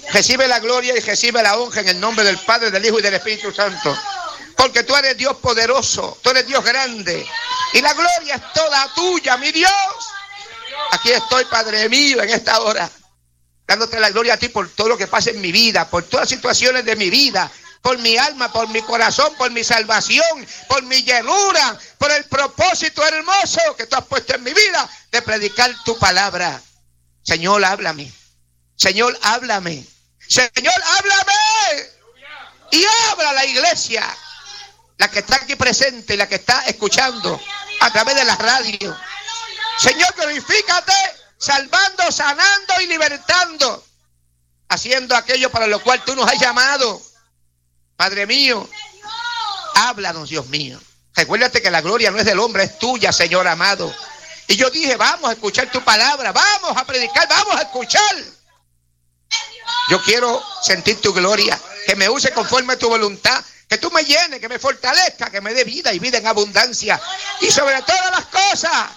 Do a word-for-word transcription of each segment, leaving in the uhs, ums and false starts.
Recibe la gloria y recibe la honra en el nombre del Padre, del Hijo y del Espíritu Santo. Porque tú eres Dios poderoso, tú eres Dios grande. Y la gloria es toda tuya, mi Dios. Aquí estoy, Padre mío, en esta hora, dándote la gloria a ti por todo lo que pasa en mi vida, por todas las situaciones de mi vida, por mi alma, por mi corazón, por mi salvación, por mi llenura, por el propósito hermoso que tú has puesto en mi vida de predicar tu palabra. Señor, háblame. Señor, háblame. Señor, háblame. Y habla a la iglesia, la que está aquí presente y la que está escuchando a través de la radio. Señor, glorifícate, salvando, sanando y libertando, haciendo aquello para lo cual tú nos has llamado. Padre mío, háblanos, Dios mío. Recuérdate que la gloria no es del hombre, es tuya, Señor amado. Y yo dije, vamos a escuchar tu palabra, vamos a predicar, vamos a escuchar. Yo quiero sentir tu gloria, que me use conforme a tu voluntad, que tú me llenes, que me fortalezca, que me dé vida y vida en abundancia. Y sobre todas las cosas,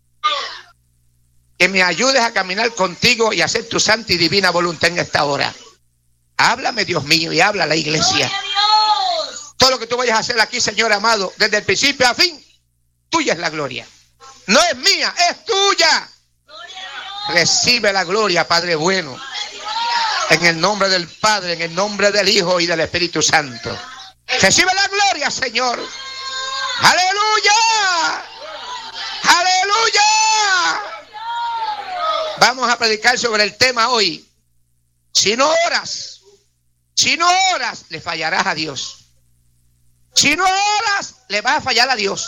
que me ayudes a caminar contigo y a hacer tu santa y divina voluntad en esta hora. Háblame, Dios mío, y habla a la iglesia. Todo lo que tú vayas a hacer aquí, Señor amado, desde el principio a fin, tuya es la gloria. No es mía, es tuya. Recibe la gloria, Padre bueno, en el nombre del Padre, en el nombre del Hijo y del Espíritu Santo. Recibe la gloria, Señor. ¡Aleluya! ¡Aleluya! Vamos a predicar sobre el tema hoy. Si no oras, si no oras, le fallarás a Dios. Si no oras, le vas a fallar a Dios.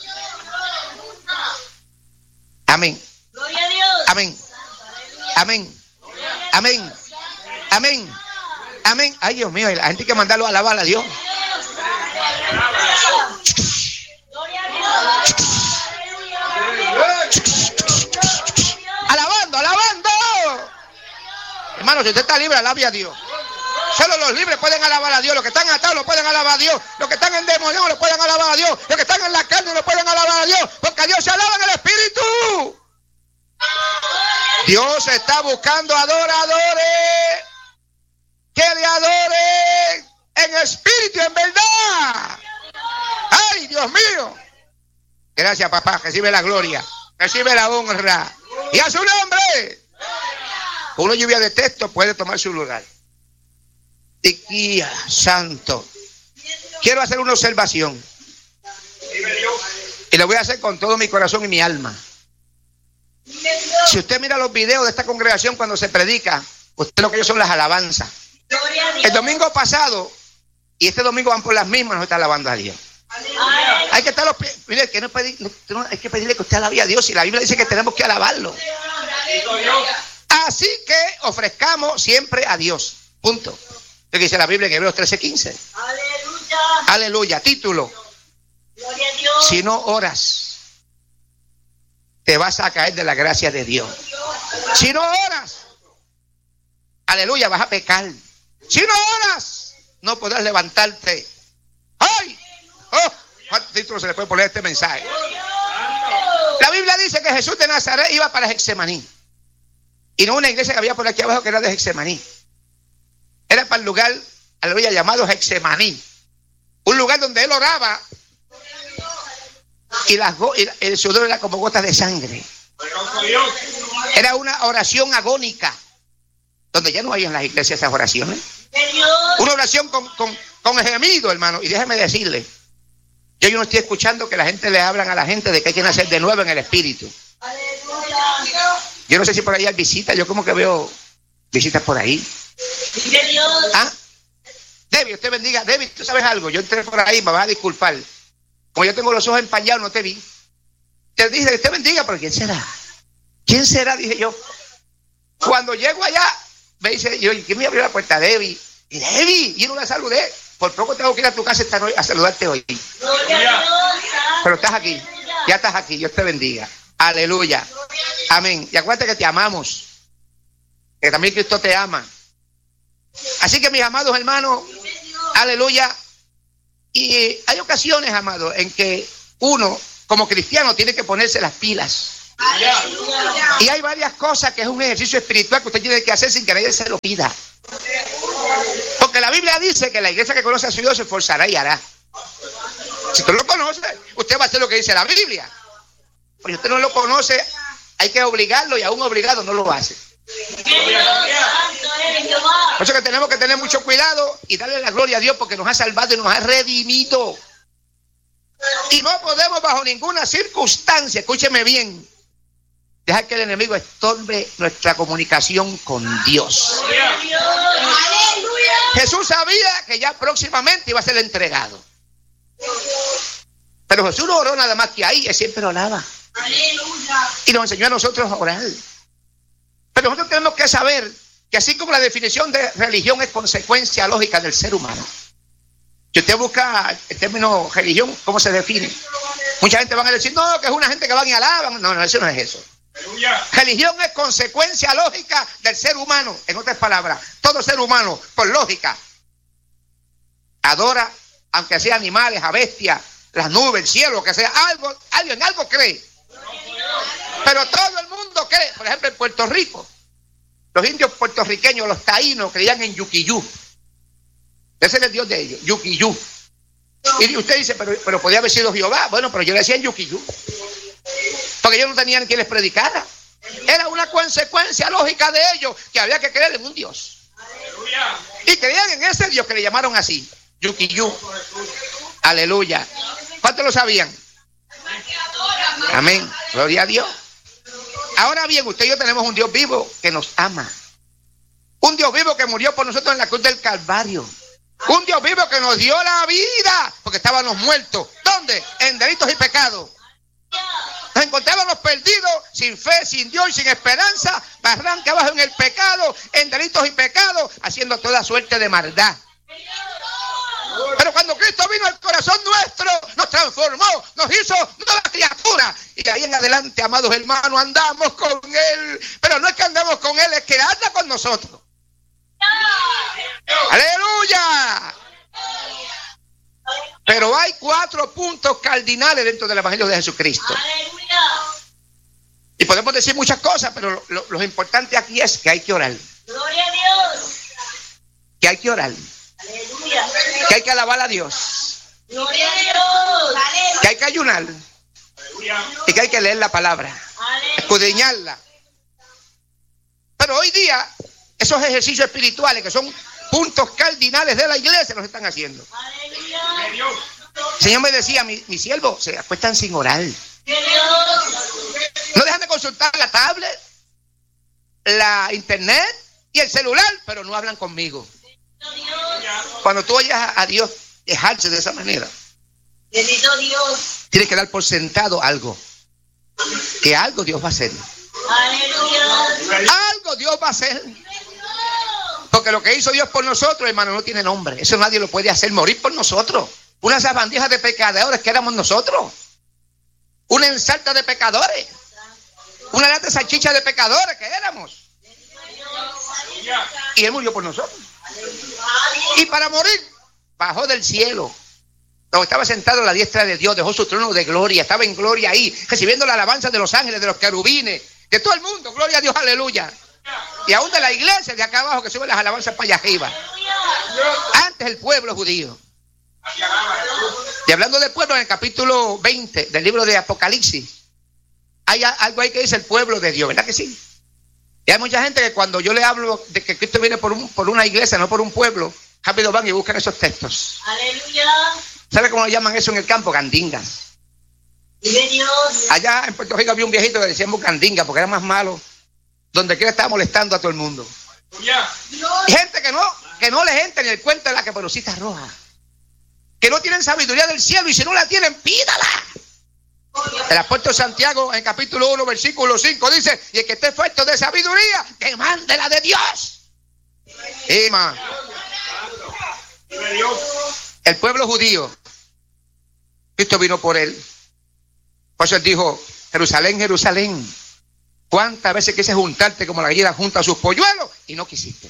Amén. Amén. Amén. Amén. Amén. Amén. Ay, Dios mío, la gente hay que mandarlo a alabar a Dios. Alabando, alabando. Hermano, si usted está libre, alabe a Dios. Solo los libres pueden alabar a Dios. Los que están atados lo pueden alabar a Dios. Los que están endemoniados lo pueden alabar a Dios. Los que están en la carne lo pueden alabar a Dios. Porque a Dios se alaba en el Espíritu. Dios está buscando adoradores que le adoren en espíritu y en verdad. Ay, Dios mío. Gracias, papá. Recibe la gloria, recibe la honra y a su nombre. Una lluvia de texto puede tomar su lugar. Y guía, santo. Quiero hacer una observación y lo voy a hacer con todo mi corazón y mi alma. Si usted mira los videos de esta congregación cuando se predica, usted lo que ellos son las alabanzas. El domingo pasado y este domingo van por las mismas, nos está alabando a Dios. Hay que estar los pies. Mire, que no pedir, no, hay que pedirle que usted alabe a Dios y la Biblia dice que tenemos que alabarlo. Así que ofrezcamos siempre a Dios. Punto. Lo que dice la Biblia en Hebreos trece quince. Aleluya. Aleluya. Título. Gloria a Dios. Si no oras, te vas a caer de la gracia de Dios. Si no oras, aleluya, vas a pecar. Si no oras, no podrás levantarte. ¡Ay! ¡Oh! ¿Cuántos títulos se le puede poner a este mensaje? La Biblia dice que Jesús de Nazaret iba para Getsemaní. Y no una iglesia que había por aquí abajo que era de Getsemaní. Era para el lugar, aleluya, llamado Getsemaní. Un lugar donde él oraba y, las, y el sudor era como gotas de sangre. Era una oración agónica, donde ya no hay en las iglesias esas oraciones. Una oración con, con, con gemido, hermano. Y déjeme decirle, yo, yo no estoy escuchando que la gente le hablan a la gente de que hay que nacer de nuevo en el espíritu. Yo no sé si por ahí hay visitas, yo como que veo visitas por ahí. ¿Ah? Debbie, usted bendiga. Debbie, ¿tú sabes algo? Yo entré por ahí, me vas a disculpar. Como yo tengo los ojos empañados, no te vi. Te dije, usted bendiga, pero ¿quién será? ¿Quién será? Dije yo. Cuando llego allá, me dice, yo, ¿quién me abrió la puerta? Debbie. Y Debbie, y no la saludé. Por poco tengo que ir a tu casa esta noche a saludarte hoy. Pero estás aquí, ya estás aquí, Dios te bendiga. Aleluya. Amén. Y acuérdate que te amamos, que también Cristo te ama. Así que mis amados hermanos, aleluya. Y hay ocasiones, amados, en que uno como cristiano tiene que ponerse las pilas. Y hay varias cosas que es un ejercicio espiritual que usted tiene que hacer sin que nadie se lo pida. Porque la Biblia dice que la iglesia que conoce a su Dios se esforzará y hará. Si usted lo conoce, usted va a hacer lo que dice la Biblia. Pero si usted no lo conoce, hay que obligarlo y aún obligado no lo hace. Por eso que tenemos que tener mucho cuidado y darle la gloria a Dios porque nos ha salvado y nos ha redimido. Y no podemos bajo ninguna circunstancia, escúcheme bien, dejar que el enemigo estorbe nuestra comunicación con Dios. Jesús sabía que ya próximamente iba a ser entregado. Pero Jesús no oró nada más que ahí, él siempre oraba. Y nos enseñó a nosotros a orar. Pero nosotros tenemos que saber que así como la definición de religión es consecuencia lógica del ser humano. Si usted busca el término religión, ¿cómo se define? Mucha gente va a decir, no, que es una gente que van y alaban. No, no, eso no es eso. Religión es consecuencia lógica del ser humano. En otras palabras, todo ser humano, por lógica, adora, aunque sea animales, a bestias, las nubes, el cielo, lo que sea, algo, algo en algo cree. Pero todo el mundo cree. Por ejemplo, en Puerto Rico, los indios puertorriqueños, los taínos, creían en Yuquiyú. Ese es el Dios de ellos, Yuquiyú. Y usted dice, pero, pero podía haber sido Jehová. Bueno, pero yo le decía en Yuquiyú, porque ellos no tenían quien les predicara. Era una consecuencia lógica de ellos que había que creer en un Dios. Y creían en ese Dios que le llamaron así, Yuquiyú. Aleluya. ¿Cuántos lo sabían? Amén. Gloria a Dios. Ahora bien, usted y yo tenemos un Dios vivo que nos ama. Un Dios vivo que murió por nosotros en la cruz del Calvario. Un Dios vivo que nos dio la vida porque estábamos muertos. ¿Dónde? En delitos y pecados. Nos encontrábamos perdidos, sin fe, sin Dios y sin esperanza, barranca abajo en el pecado, en delitos y pecados, haciendo toda suerte de maldad. Pero cuando Cristo vino al corazón nuestro, nos transformó, nos hizo nueva criatura. Y de ahí en adelante, amados hermanos, andamos con Él. Pero no es que andamos con Él, es que anda con nosotros. ¡Aleluya! Pero hay cuatro puntos cardinales dentro del Evangelio de Jesucristo. Y podemos decir muchas cosas, pero lo, lo, lo importante aquí es que hay que orar. Gloria a Dios. Que hay que orar. Aleluya. Que hay que alabar a Dios. Gloria a Dios. Que hay que ayunar. Y que hay que leer la palabra. Escudriñarla. Pero hoy día, esos ejercicios espirituales que son puntos cardinales de la iglesia los están haciendo. Aleluya. El Señor me decía, mi, mi siervo, se acuestan sin orar. No dejan de consultar la tablet, la internet y el celular, pero no hablan conmigo. Cuando tú oyes a, a Dios dejarse de esa manera, Bendito Dios. tienes que dar por sentado algo. Que algo Dios va a hacer. Aleluya. Algo Dios va a hacer. Porque lo que hizo Dios por nosotros, hermano, no tiene nombre. Eso nadie lo puede hacer, morir por nosotros. Una sabandija de pecadores que éramos nosotros. Una ensalta de pecadores. Una lata de salchicha de pecadores que éramos. Y Él murió por nosotros. Y para morir, bajó del cielo. No, estaba sentado a la diestra de Dios, dejó su trono de gloria, estaba en gloria ahí, recibiendo la alabanza de los ángeles, de los querubines, de todo el mundo. Gloria a Dios, aleluya. Y aún de la iglesia de acá abajo que suben las alabanzas para allá arriba. Antes el pueblo judío. Y hablando del pueblo, en el capítulo veinte del libro de Apocalipsis, hay algo ahí que dice el pueblo de Dios, ¿verdad que sí? Y hay mucha gente que cuando yo le hablo de que Cristo viene por, un, por una iglesia, no por un pueblo, rápido van y buscan esos textos. Aleluya. ¿Sabe cómo le llaman eso en el campo? Gandingas. Vive Dios. Allá en Puerto Rico había un viejito que decíamos gandinga porque era más malo. Donde quiera estaba molestando a todo el mundo. Y gente que no, que no les entra ni el cuento de la caperucita roja. Que no tienen sabiduría del cielo y si no la tienen, pídala. El apóstol Santiago en capítulo uno, versículo cinco dice, y el que esté falto de sabiduría, que mande la de Dios. Ima. El pueblo judío, Cristo vino por él. Por eso él dijo, Jerusalén, Jerusalén, ¿cuántas veces quise juntarte como la gallina junta a sus polluelos y no quisiste?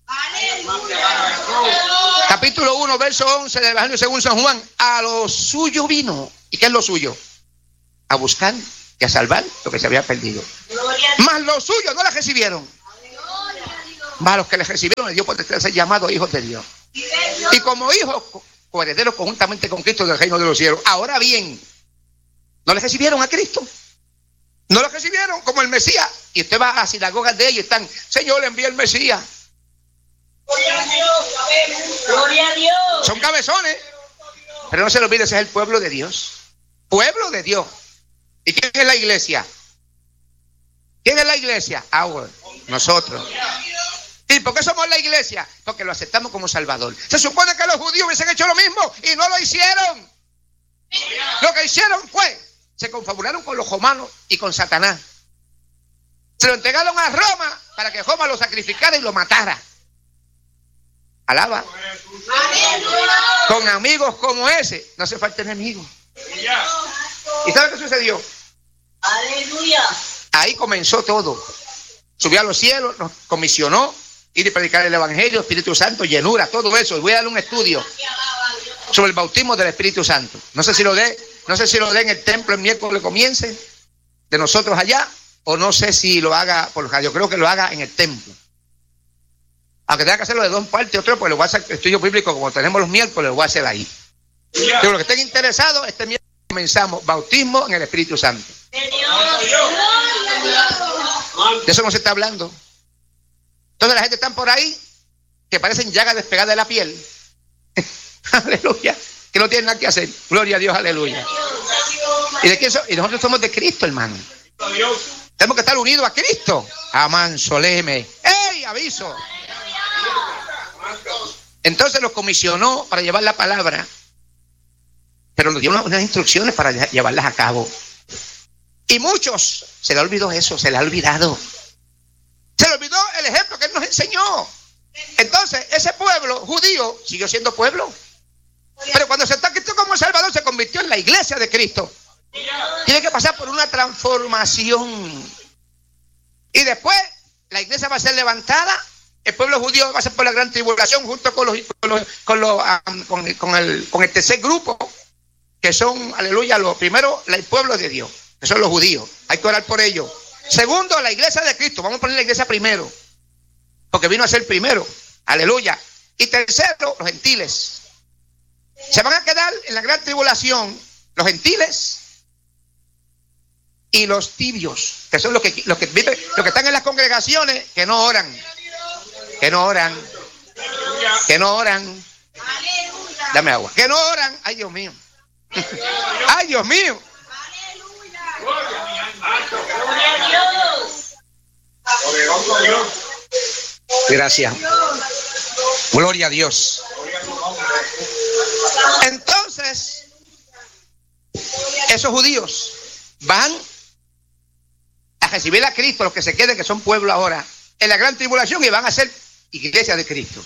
Capítulo uno, verso once del Evangelio según San Juan, a lo suyo vino. ¿Y qué es lo suyo? A buscar y a salvar lo que se había perdido. Mas los suyos no la recibieron. Más los que le recibieron, le dio por ser llamados hijos de Dios. Y como hijos, coherederos conjuntamente con Cristo del reino de los cielos. Ahora bien, ¿no le recibieron a Cristo? ¿No lo recibieron como el Mesías? Y usted va a las sinagogas de ellos y están, Señor, le envía el Mesías. Gloria a Dios. Gloria a Dios. Son cabezones. Pero no se lo olvide, ese es el pueblo de Dios. Pueblo de Dios. ¿Y quién es la iglesia? ¿Quién es la iglesia? Ahora, nosotros. ¿Y por qué somos la iglesia? Porque lo aceptamos como Salvador. Se supone que los judíos hubiesen hecho lo mismo y no lo hicieron. Lo que hicieron fue, se confabularon con los romanos y con Satanás. Se lo entregaron a Roma para que Roma lo sacrificara y lo matara. Alaba. Con amigos como ese, no hace falta enemigos. ¿Y sabe qué sucedió? Aleluya. Ahí comenzó todo. Subió a los cielos, nos comisionó ir y predicar el Evangelio, Espíritu Santo, llenura, todo eso. Voy a dar un estudio sobre el bautismo del Espíritu Santo. No sé si lo dé, no sé si lo dé en el templo el miércoles comience de nosotros allá, o no sé si lo haga por radio. Yo creo que lo haga en el templo. Aunque tenga que hacerlo de dos partes, otro, pues lo voy a hacer estudio bíblico, como tenemos los miércoles, lo voy a hacer ahí. Pero los que estén interesados, este miércoles comenzamos bautismo en el Espíritu Santo. De eso no se está hablando. Entonces la gente está por ahí que parecen llagas despegadas de la piel. Aleluya. Que no tienen nada que hacer. Gloria a Dios, aleluya. ¿Y de quién so- y nosotros somos de Cristo, hermano. Tenemos que estar unidos a Cristo. Amán, soleme. ¡Ey! Aviso. Entonces los comisionó para llevar la palabra, pero nos dio unas, unas instrucciones para llevarlas a cabo. Y muchos se le olvidó eso, se le ha olvidado. Se le olvidó el ejemplo que él nos enseñó. Entonces ese pueblo judío siguió siendo pueblo, pero cuando se está Cristo como Salvador, se convirtió en la iglesia de Cristo. Tiene que pasar por una transformación. Y después la iglesia va a ser levantada. El pueblo judío va a pasar por la gran tribulación junto con los, con los, con, los um, con, con, el, con el tercer grupo, que son, aleluya, los primero, el pueblo de Dios, que son los judíos. Hay que orar por ellos. Segundo, la iglesia de Cristo. Vamos a poner la iglesia primero, porque vino a ser primero. Aleluya. Y tercero, los gentiles. Se van a quedar en la gran tribulación los gentiles y los tibios, que son los que, los que viven, los que están en las congregaciones que no oran. Que no oran, que no oran, dame agua, que no oran, ay Dios mío, ay Dios mío, gracias, gloria a Dios. Entonces, esos judíos van a recibir a Cristo, los que se queden, que son pueblo ahora, en la gran tribulación, y van a ser iglesia de Cristo.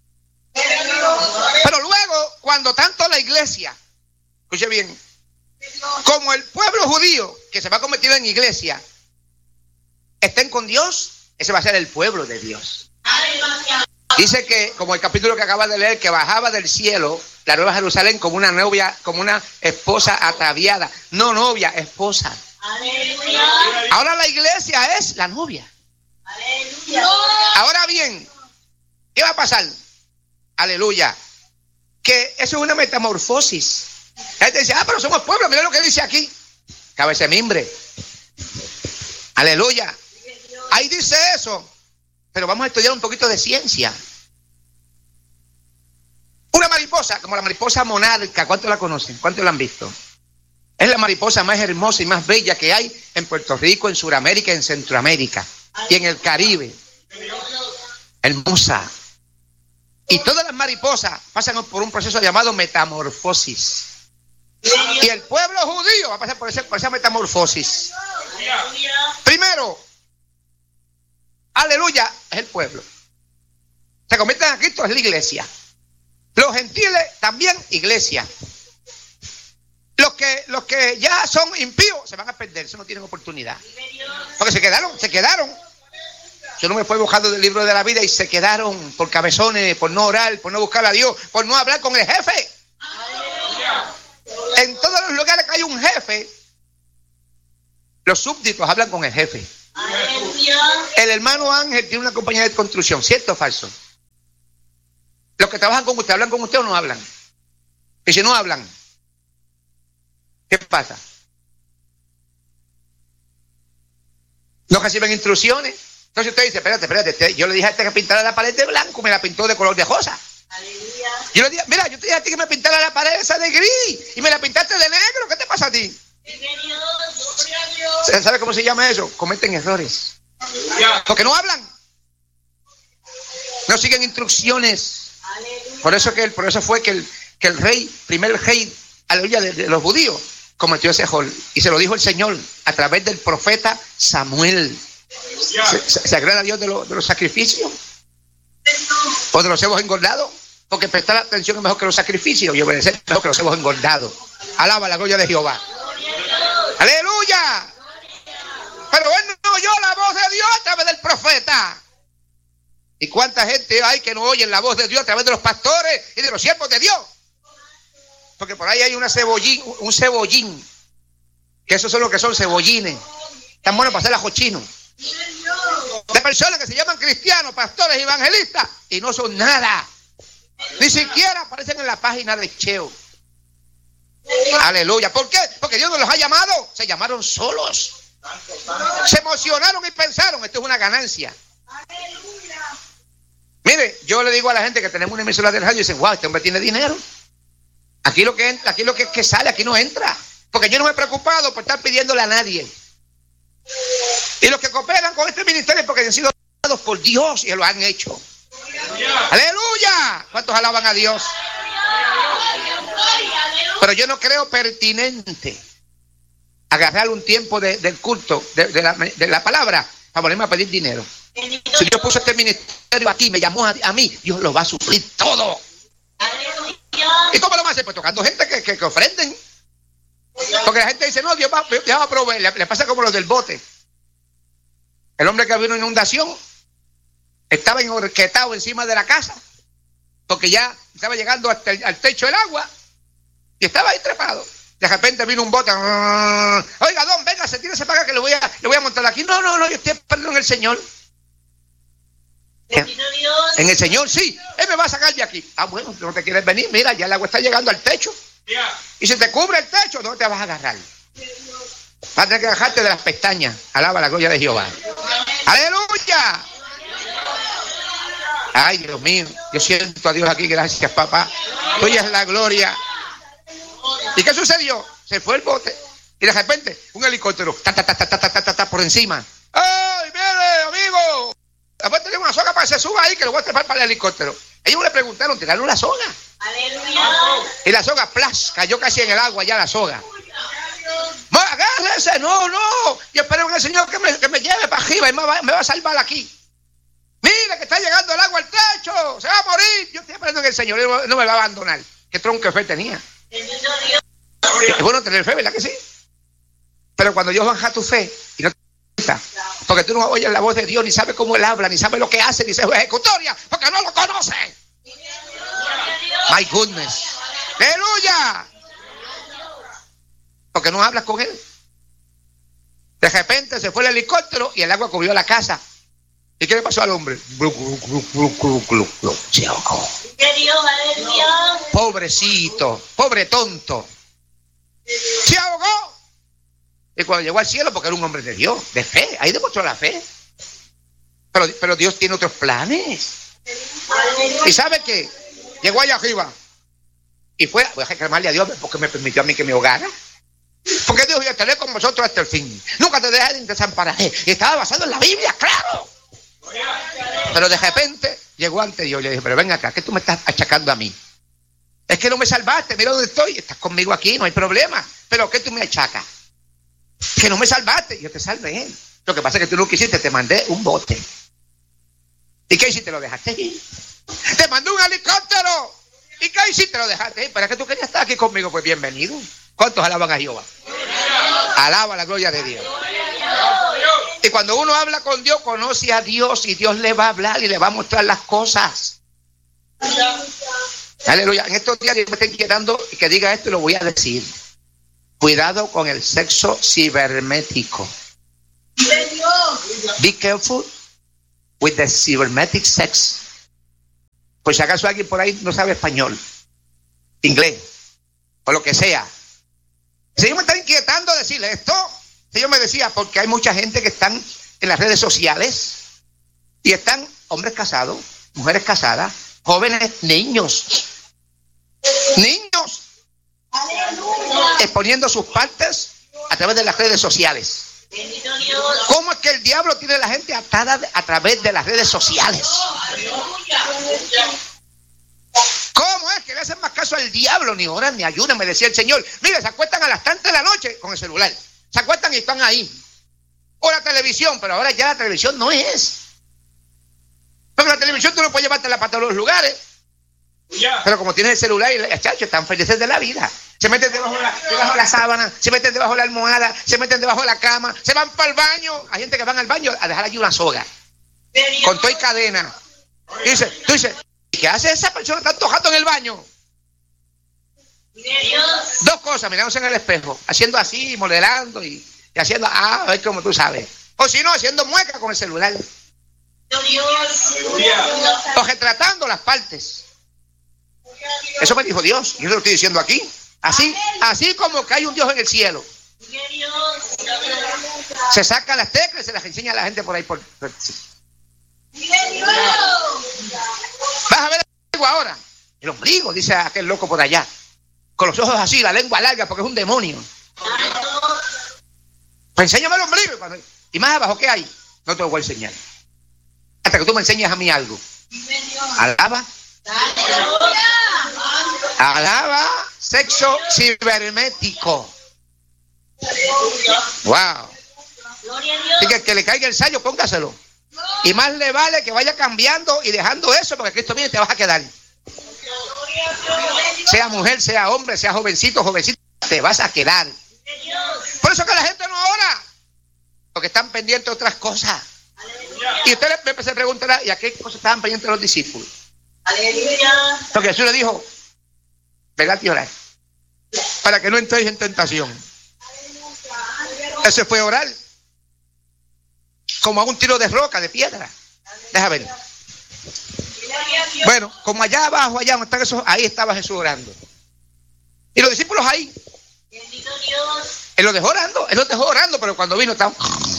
Pero luego, cuando tanto la iglesia, escuche bien, como el pueblo judío que se va a convertir en iglesia, estén con Dios, ese va a ser el pueblo de Dios. Dice que, como el capítulo que acaba de leer, que bajaba del cielo la nueva Jerusalén como una novia, como una esposa ataviada. No novia, esposa. Ahora la iglesia es la novia. Ahora bien, ¿qué va a pasar? Aleluya. Que eso es una metamorfosis. La gente dice, ah, pero somos pueblo, mira lo que dice aquí. Cabeza de mimbre. Aleluya. Ahí dice eso. Pero vamos a estudiar un poquito de ciencia. Una mariposa, como la mariposa monarca, ¿cuántos la conocen? ¿Cuántos la han visto? Es la mariposa más hermosa y más bella que hay en Puerto Rico, en Sudamérica, en Centroamérica y en el Caribe. Hermosa. Y todas las mariposas pasan por un proceso llamado metamorfosis. Y el pueblo judío va a pasar por, ese, por esa metamorfosis. Primero, aleluya, es el pueblo. Se convierten a Cristo, es la iglesia. Los gentiles también iglesia. Los que, los que ya son impíos se van a perder, eso no tienen oportunidad. Porque se quedaron, se quedaron. Yo no me fui bajando del libro de la vida y se quedaron por cabezones, por no orar, por no buscar a Dios, por no hablar con el jefe. En todos los lugares que hay un jefe, los súbditos hablan con el jefe. El hermano Ángel tiene una compañía de construcción, ¿cierto o falso? Los que trabajan con usted, ¿hablan con usted o no hablan? Y si no hablan, ¿qué pasa? ¿No reciben instrucciones? Entonces usted dice, espérate, espérate, yo le dije a este que pintara la pared de blanco, me la pintó de color de rosa. Aleluya. Yo le dije, mira, yo te dije a ti que me pintara la pared esa de gris y me la pintaste de negro, ¿qué te pasa a ti? ¿Sabe cómo se llama eso? Cometen errores. Porque no hablan. No siguen instrucciones. Por eso que el, por eso fue que el, que el rey, primer rey, aleluya, de, de los judíos, cometió ese error. Y se lo dijo el Señor a través del profeta Samuel. ¿Se, se, se agrada a Dios de, lo, de los sacrificios? ¿O de los cebos engordados? Porque prestar atención es mejor que los sacrificios y obedecer es mejor que los cebos engordados. Alaba la gloria de Jehová. ¡Aleluya! Pero él no oyó la voz de Dios a través del profeta. ¿Y cuánta gente hay que no oyen la voz de Dios a través de los pastores y de los siervos de Dios? Porque por ahí hay una cebollín, un cebollín, que esos son los que son cebollines. Están buenos para hacer ajos chinos. De personas que se llaman cristianos, pastores, evangelistas, y no son nada. Ni siquiera aparecen en la página de Cheo. Aleluya. ¿Por qué? Porque Dios no los ha llamado. Se llamaron solos. Se emocionaron y pensaron, esto es una ganancia. Mire, yo le digo a la gente que tenemos una emisora de radio y dicen, wow, este hombre tiene dinero. Aquí lo que entra, aquí lo que, que sale, aquí no entra. Porque yo no me he preocupado por estar pidiéndole a nadie. Y los que cooperan con este ministerio es porque han sido dados por Dios y lo han hecho. ¡Aleluya! ¿Cuántos alaban a Dios? Pero yo no creo pertinente agarrar un tiempo de, del culto, de, de, la, de la palabra, para ponerme a pedir dinero. Si Dios puso este ministerio aquí, me llamó a, a mí, Dios lo va a suplir todo. ¿Y cómo lo va a hacer? Pues tocando gente que, que, que ofrenden. Porque la gente dice, no, Dios va, Dios va a proveer. Le, le pasa como los del bote. El hombre que vino en inundación estaba enhorquetado encima de la casa, porque ya estaba llegando hasta el, al techo el agua, y estaba ahí trepado. De repente vino un bote. Oiga, don, venga, se tírese para acá que le voy a, le voy a montar aquí. No, no, no, yo estoy esperando en el Señor. En, en el Señor, sí. Él me va a sacar de aquí. Ah, bueno, no te quieres venir. Mira, ya el agua está llegando al techo. Y si te cubre el techo, ¿dónde te vas a agarrar? Vas a tener que agarrarte de las pestañas. Alaba la gloria de Jehová. ¡Aleluya! Ay, Dios mío, yo siento a Dios aquí, gracias, papá. Tuya es la gloria. ¿Y qué sucedió? Se fue el bote y de repente un helicóptero ta, ta, ta, ta, ta, ta, ta, ta, por encima. ¡Ay, mire, amigo! Después tenemos una soga para que se suba ahí, que lo voy a trepar para el helicóptero. Ellos le preguntaron, ¿tiraron la soga? ¡Aleluya! Y la soga, plas, cayó casi en el agua ya la soga. ¡No, agárrese! ¡No, no! Yo espero en el Señor que me, que me lleve para arriba y me va, me va a salvar aquí. Mira que está llegando el agua al techo, se va a morir. Yo estoy esperando que el Señor no, no me va a abandonar. Qué tronco de fe tenía. Es bueno tener fe, ¿verdad que sí? Pero cuando Dios baja tu fe y no te quita, porque tú no oyes la voz de Dios, ni sabes cómo Él habla, ni sabes lo que hace, ni sabes ejecutoria, porque no lo conoces. My goodness. ¡Aleluya! Porque no hablas con Él. De repente se fue el helicóptero y el agua cubrió la casa. ¿Y qué le pasó al hombre? Se ahogó. Pobrecito, pobre tonto. Se ahogó. Y cuando llegó al cielo, porque era un hombre de Dios, de fe, ahí demostró la fe. Pero, pero Dios tiene otros planes. ¿Y sabe qué? Llegó allá arriba y fue, voy a reclamarle a Dios porque me permitió a mí que me ahogara. Porque Dios, yo estaré con vosotros hasta el fin. Nunca te dejaré ni te desampararé. Y estaba basado en la Biblia, claro. Pero de repente llegó ante Dios y le dije, pero ven acá, ¿qué tú me estás achacando a mí? Es que no me salvaste, mira dónde estoy, estás conmigo aquí, no hay problema. Pero ¿qué tú me achacas? Que no me salvaste. Yo te salvé. Lo que pasa es que tú no quisiste, te mandé un bote. ¿Y qué hiciste? ¿Lo dejaste ir? Te mandé un helicóptero. ¿Y qué hiciste? Lo dejaste ir. ¿Para qué tú querías estar aquí conmigo? Pues bienvenido. ¿Cuántos alaban a Jehová? Alaba la gloria de Dios. Y cuando uno habla con Dios, conoce a Dios y Dios le va a hablar y le va a mostrar las cosas. Aleluya. En estos días Dios me está inquietando y que diga esto y lo voy a decir. Cuidado con el sexo cibernético. Be careful with the cybernetic sex. Pues si acaso alguien por ahí no sabe español, inglés, o lo que sea. El Señor me está inquietando decirle esto. El Señor me decía, porque hay mucha gente que están en las redes sociales y están hombres casados, mujeres casadas, jóvenes, niños, niños, exponiendo sus partes a través de las redes sociales. ¿Cómo es que el diablo tiene a la gente atada a través de las redes sociales? ¿Cómo es que le hacen más caso al diablo? Ni oran ni ayunan, me decía el Señor. Mire, se acuestan a las tantas de la noche con el celular. Se acuestan y están ahí. O la televisión, pero ahora ya la televisión no es. Porque la televisión tú no puedes llevártela para todos los lugares. Pero como tienes el celular y el chacho, están felices de la vida. Se meten debajo de, la, debajo de la sábana, se meten debajo de la almohada, se meten debajo de la cama, se van para el baño. Hay gente que van al baño a dejar allí una soga con toda y cadena. Y dice, tú dices, ¿qué hace esa persona tanto jato en el baño? Dos cosas, mirándose en el espejo, haciendo así, modelando y, y haciendo, ah, a ver cómo tú sabes. O si no, haciendo mueca con el celular. O retratando las partes. Eso me dijo Dios, yo lo estoy diciendo aquí. Así, así como que hay un Dios en el cielo. Se sacan las teclas y se las enseña a la gente por ahí. Por... Vas a ver el ombligo ahora. El ombligo, dice aquel loco por allá. Con los ojos así, la lengua larga, porque es un demonio. Pues enséñame el ombligo. Y más abajo, ¿qué hay? No te lo voy a enseñar. Hasta que tú me enseñes a mí algo. Alaba. Alaba. Sexo cibernético. Wow. Así que el que le caiga el sayo, póngaselo. Y más le vale que vaya cambiando y dejando eso, porque Cristo viene y te vas a quedar. Sea mujer, sea hombre, sea jovencito, jovencito, te vas a quedar. Por eso que la gente no ora, porque están pendientes de otras cosas. Y usted se preguntará, ¿y a qué cosas estaban pendientes los discípulos? Porque Jesús le dijo, pegate y orar, para que no entréis en tentación. Eso fue orar, como a un tiro de roca, de piedra. Deja ver. Bueno, como allá abajo, allá donde están esos, ahí estaba Jesús orando. Y los discípulos ahí. Él los dejó orando, él los dejó orando, pero cuando vino estaban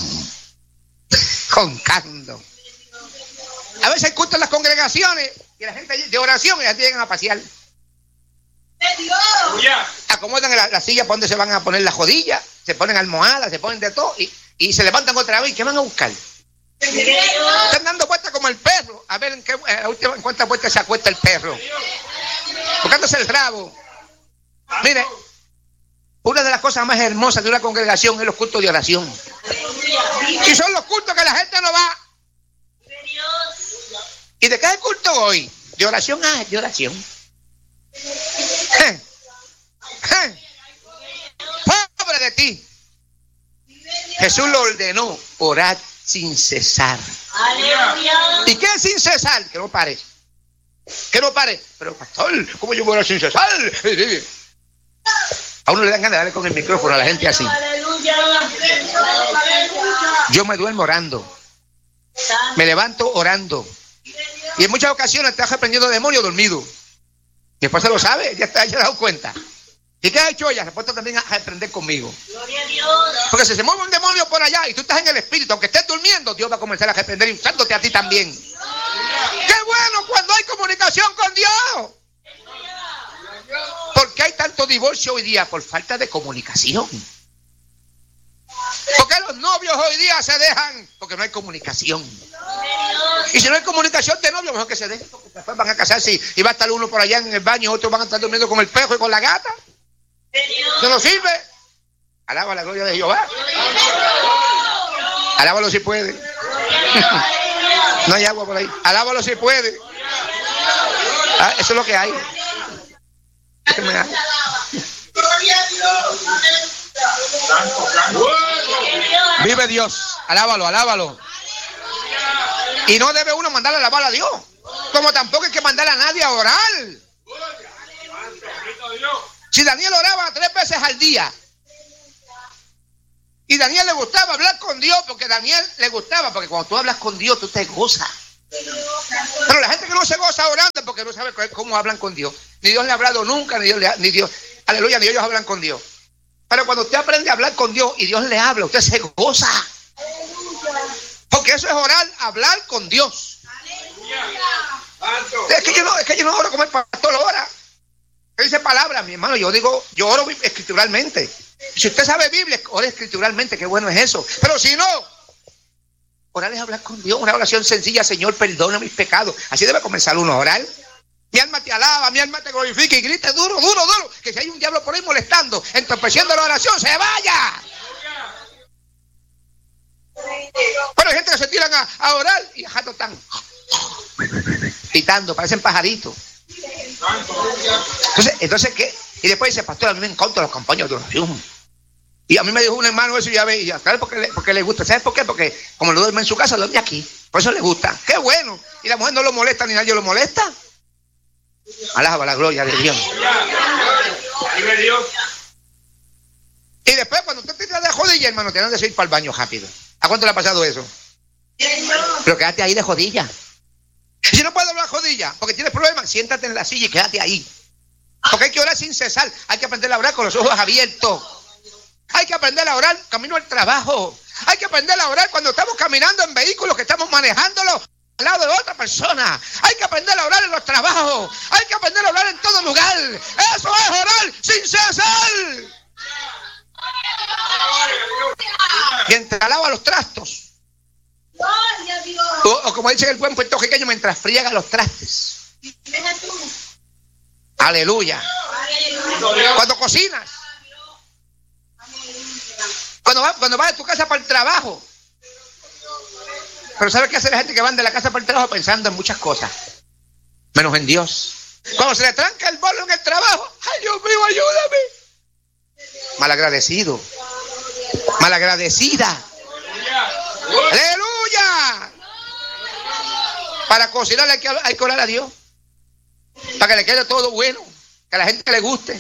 roncando. A veces hay cultos en las congregaciones y la gente de oración y la gente llegan a pasear. Acomodan la, la silla para donde se van a poner las rodillas, se ponen almohadas, se ponen de todo y, y se levantan otra vez. ¿Qué van a buscar? Están dando vueltas como el perro, a ver en, qué, en, última, en cuántas vueltas se acuesta el perro, buscándose el rabo. Mire, una de las cosas más hermosas de una congregación es los cultos de oración. Y son los cultos que la gente no va. ¿Y de qué es el culto hoy? De oración, ah, de oración. ¡Eh! ¡Eh! ¡Pobre de ti! Jesús lo ordenó, orad sin cesar. ¿Y qué es sin cesar? Que no pare. Que no pare. Pero pastor, ¿cómo yo voy a orar sin cesar? A uno le dan ganas de darle con el micrófono a la gente así. Yo me duermo orando. Me levanto orando. Y en muchas ocasiones estás reprendiendo demonios dormido. Mi esposa lo sabe, ya está, ya se ha dado cuenta. ¿Y qué ha hecho ella? Se ha puesto también a reprender conmigo. Porque si se mueve un demonio por allá y tú estás en el espíritu, aunque estés durmiendo, Dios va a comenzar a reprender y usándote a ti también. ¡Qué bueno cuando hay comunicación con Dios! ¿Por qué hay tanto divorcio hoy día? Por falta de comunicación. ¿Por qué los novios hoy día se dejan? Porque no hay comunicación. Y si no hay comunicación de novios, mejor que se dejen, porque después van a casarse y, y va a estar uno por allá en el baño y otros van a estar durmiendo con el perro y con la gata. ¿No nos sirve? Alaba la gloria de Jehová. Alábalo si puede. No hay agua por ahí. Alábalo si puede. Ah, eso es lo que hay. Vive Dios. Alábalo, alábalo. Y no debe uno mandarle a alabar a Dios, como tampoco hay que mandarle a nadie a orar. Si Daniel oraba tres veces al día y Daniel le gustaba hablar con Dios, porque Daniel le gustaba, porque cuando tú hablas con Dios tú te gozas. Pero la gente que no se goza orando porque no sabe cómo hablan con Dios. Ni Dios le ha hablado nunca, ni Dios, le ha, ni Dios, aleluya, ni ellos hablan con Dios. Pero cuando usted aprende a hablar con Dios y Dios le habla, usted se goza. Porque eso es orar, hablar con Dios. Es que yo no, es que yo no oro como el pastor ora. Él dice palabras, mi hermano. Yo digo, yo oro escrituralmente. Si usted sabe Biblia, ore escrituralmente, qué bueno es eso. Pero si no, orar es hablar con Dios, una oración sencilla. Señor, perdona mis pecados. Así debe comenzar uno a orar. Mi alma te alaba, mi alma te glorifica y grite duro, duro, duro. Que si hay un diablo por ahí molestando, entorpeciendo la oración, se vaya. Pero hay gente que se tiran a, a orar y jato están pitando, parecen pajaritos. Entonces, entonces ¿qué? Y después dice, pastor, a mí me encantan los campañas de oración. Y a mí me dijo un hermano eso y ya ve, y ya, claro, porque le, porque le gusta. ¿Sabes por qué? Porque como lo duerme en su casa, lo duerme aquí. Por eso le gusta. ¡Qué bueno! Y la mujer no lo molesta ni nadie lo molesta. Alaba la gloria de Dios. Y después, cuando usted tira de jodilla, hermano, tienen que ir para el baño rápido. ¿A cuánto le ha pasado eso? Pero quédate ahí de jodilla. Y si no puedes hablar jodilla, porque tienes problemas, siéntate en la silla y quédate ahí. Porque hay que orar sin cesar. Hay que aprender a orar con los ojos abiertos. Hay que aprender a orar camino al trabajo. Hay que aprender a orar cuando estamos caminando en vehículos que estamos manejándolo al lado de otra persona. Hay que aprender a orar en los trabajos. Hay que aprender a orar en todo lugar. Eso es orar sin cesar. Mientras lava los trastos. O, o como dice el buen puertorriqueño, mientras friega los trastes. Aleluya. Cuando cocinas. Cuando vas cuando va de tu casa para el trabajo. Pero ¿sabes qué hace la gente que van de la casa para el trabajo? Pensando en muchas cosas, menos en Dios. Cuando se le tranca el bolo en el trabajo, ¡ay, Dios mío, ayúdame! Malagradecido. Malagradecida. ¡Aleluya! Para cocinar hay que, hay que orar a Dios. Para que le quede todo bueno. Que a la gente le guste.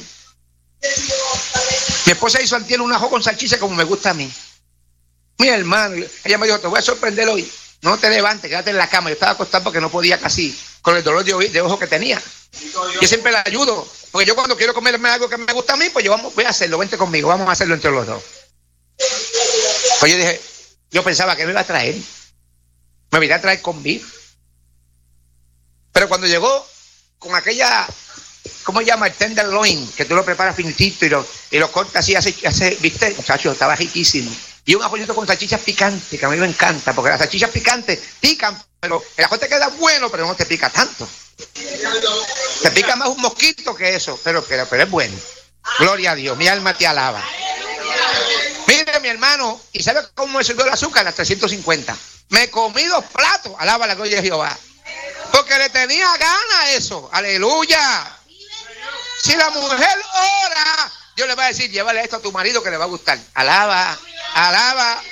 Mi esposa hizo antier un ajo con salchicha como me gusta a mí. Mi hermano, ella me dijo, te voy a sorprender hoy. No te levantes, quédate en la cama. Yo estaba acostado porque no podía casi con el dolor de, de ojo que tenía. Yo siempre la ayudo. Porque yo cuando quiero comerme algo que me gusta a mí, pues yo vamos, voy a hacerlo, vente conmigo, vamos a hacerlo entre los dos. Pues yo dije, yo pensaba que me iba a traer. Me iba a traer conmigo. Pero cuando llegó con aquella, ¿cómo se llama? El tenderloin, que tú lo preparas finitito y lo, y lo cortas así, hace, hace, ¿viste? Muchacho, estaba riquísimo. Y un apoyito con salchichas picantes, que a mí me encanta, porque las salchichas picantes pican, pero el ajo te queda bueno, pero no te pica tanto. Te pica más un mosquito que eso, pero, pero, pero es bueno. Gloria a Dios, mi alma te alaba. Mire, mi hermano, ¿y sabe cómo me subió el azúcar? Las trescientos cincuenta. Me comí dos platos, alaba la gloria de Jehová. Porque le tenía gana eso, aleluya. Si la mujer ora, Dios le va a decir, llévale esto a tu marido que le va a gustar. Alaba, alaba.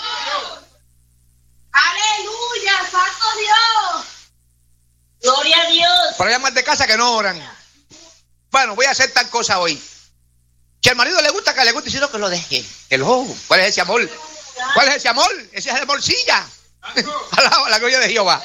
Aleluya, santo Dios. Gloria a Dios. Pero hay amas de casa que no oran. Bueno, voy a hacer tal cosa hoy. Si al marido le gusta, que le guste, sino que lo deje. El ojo. ¿Cuál es ese amor? ¿Cuál es ese amor? Ese es el morcilla. Alaba la gloria de Jehová.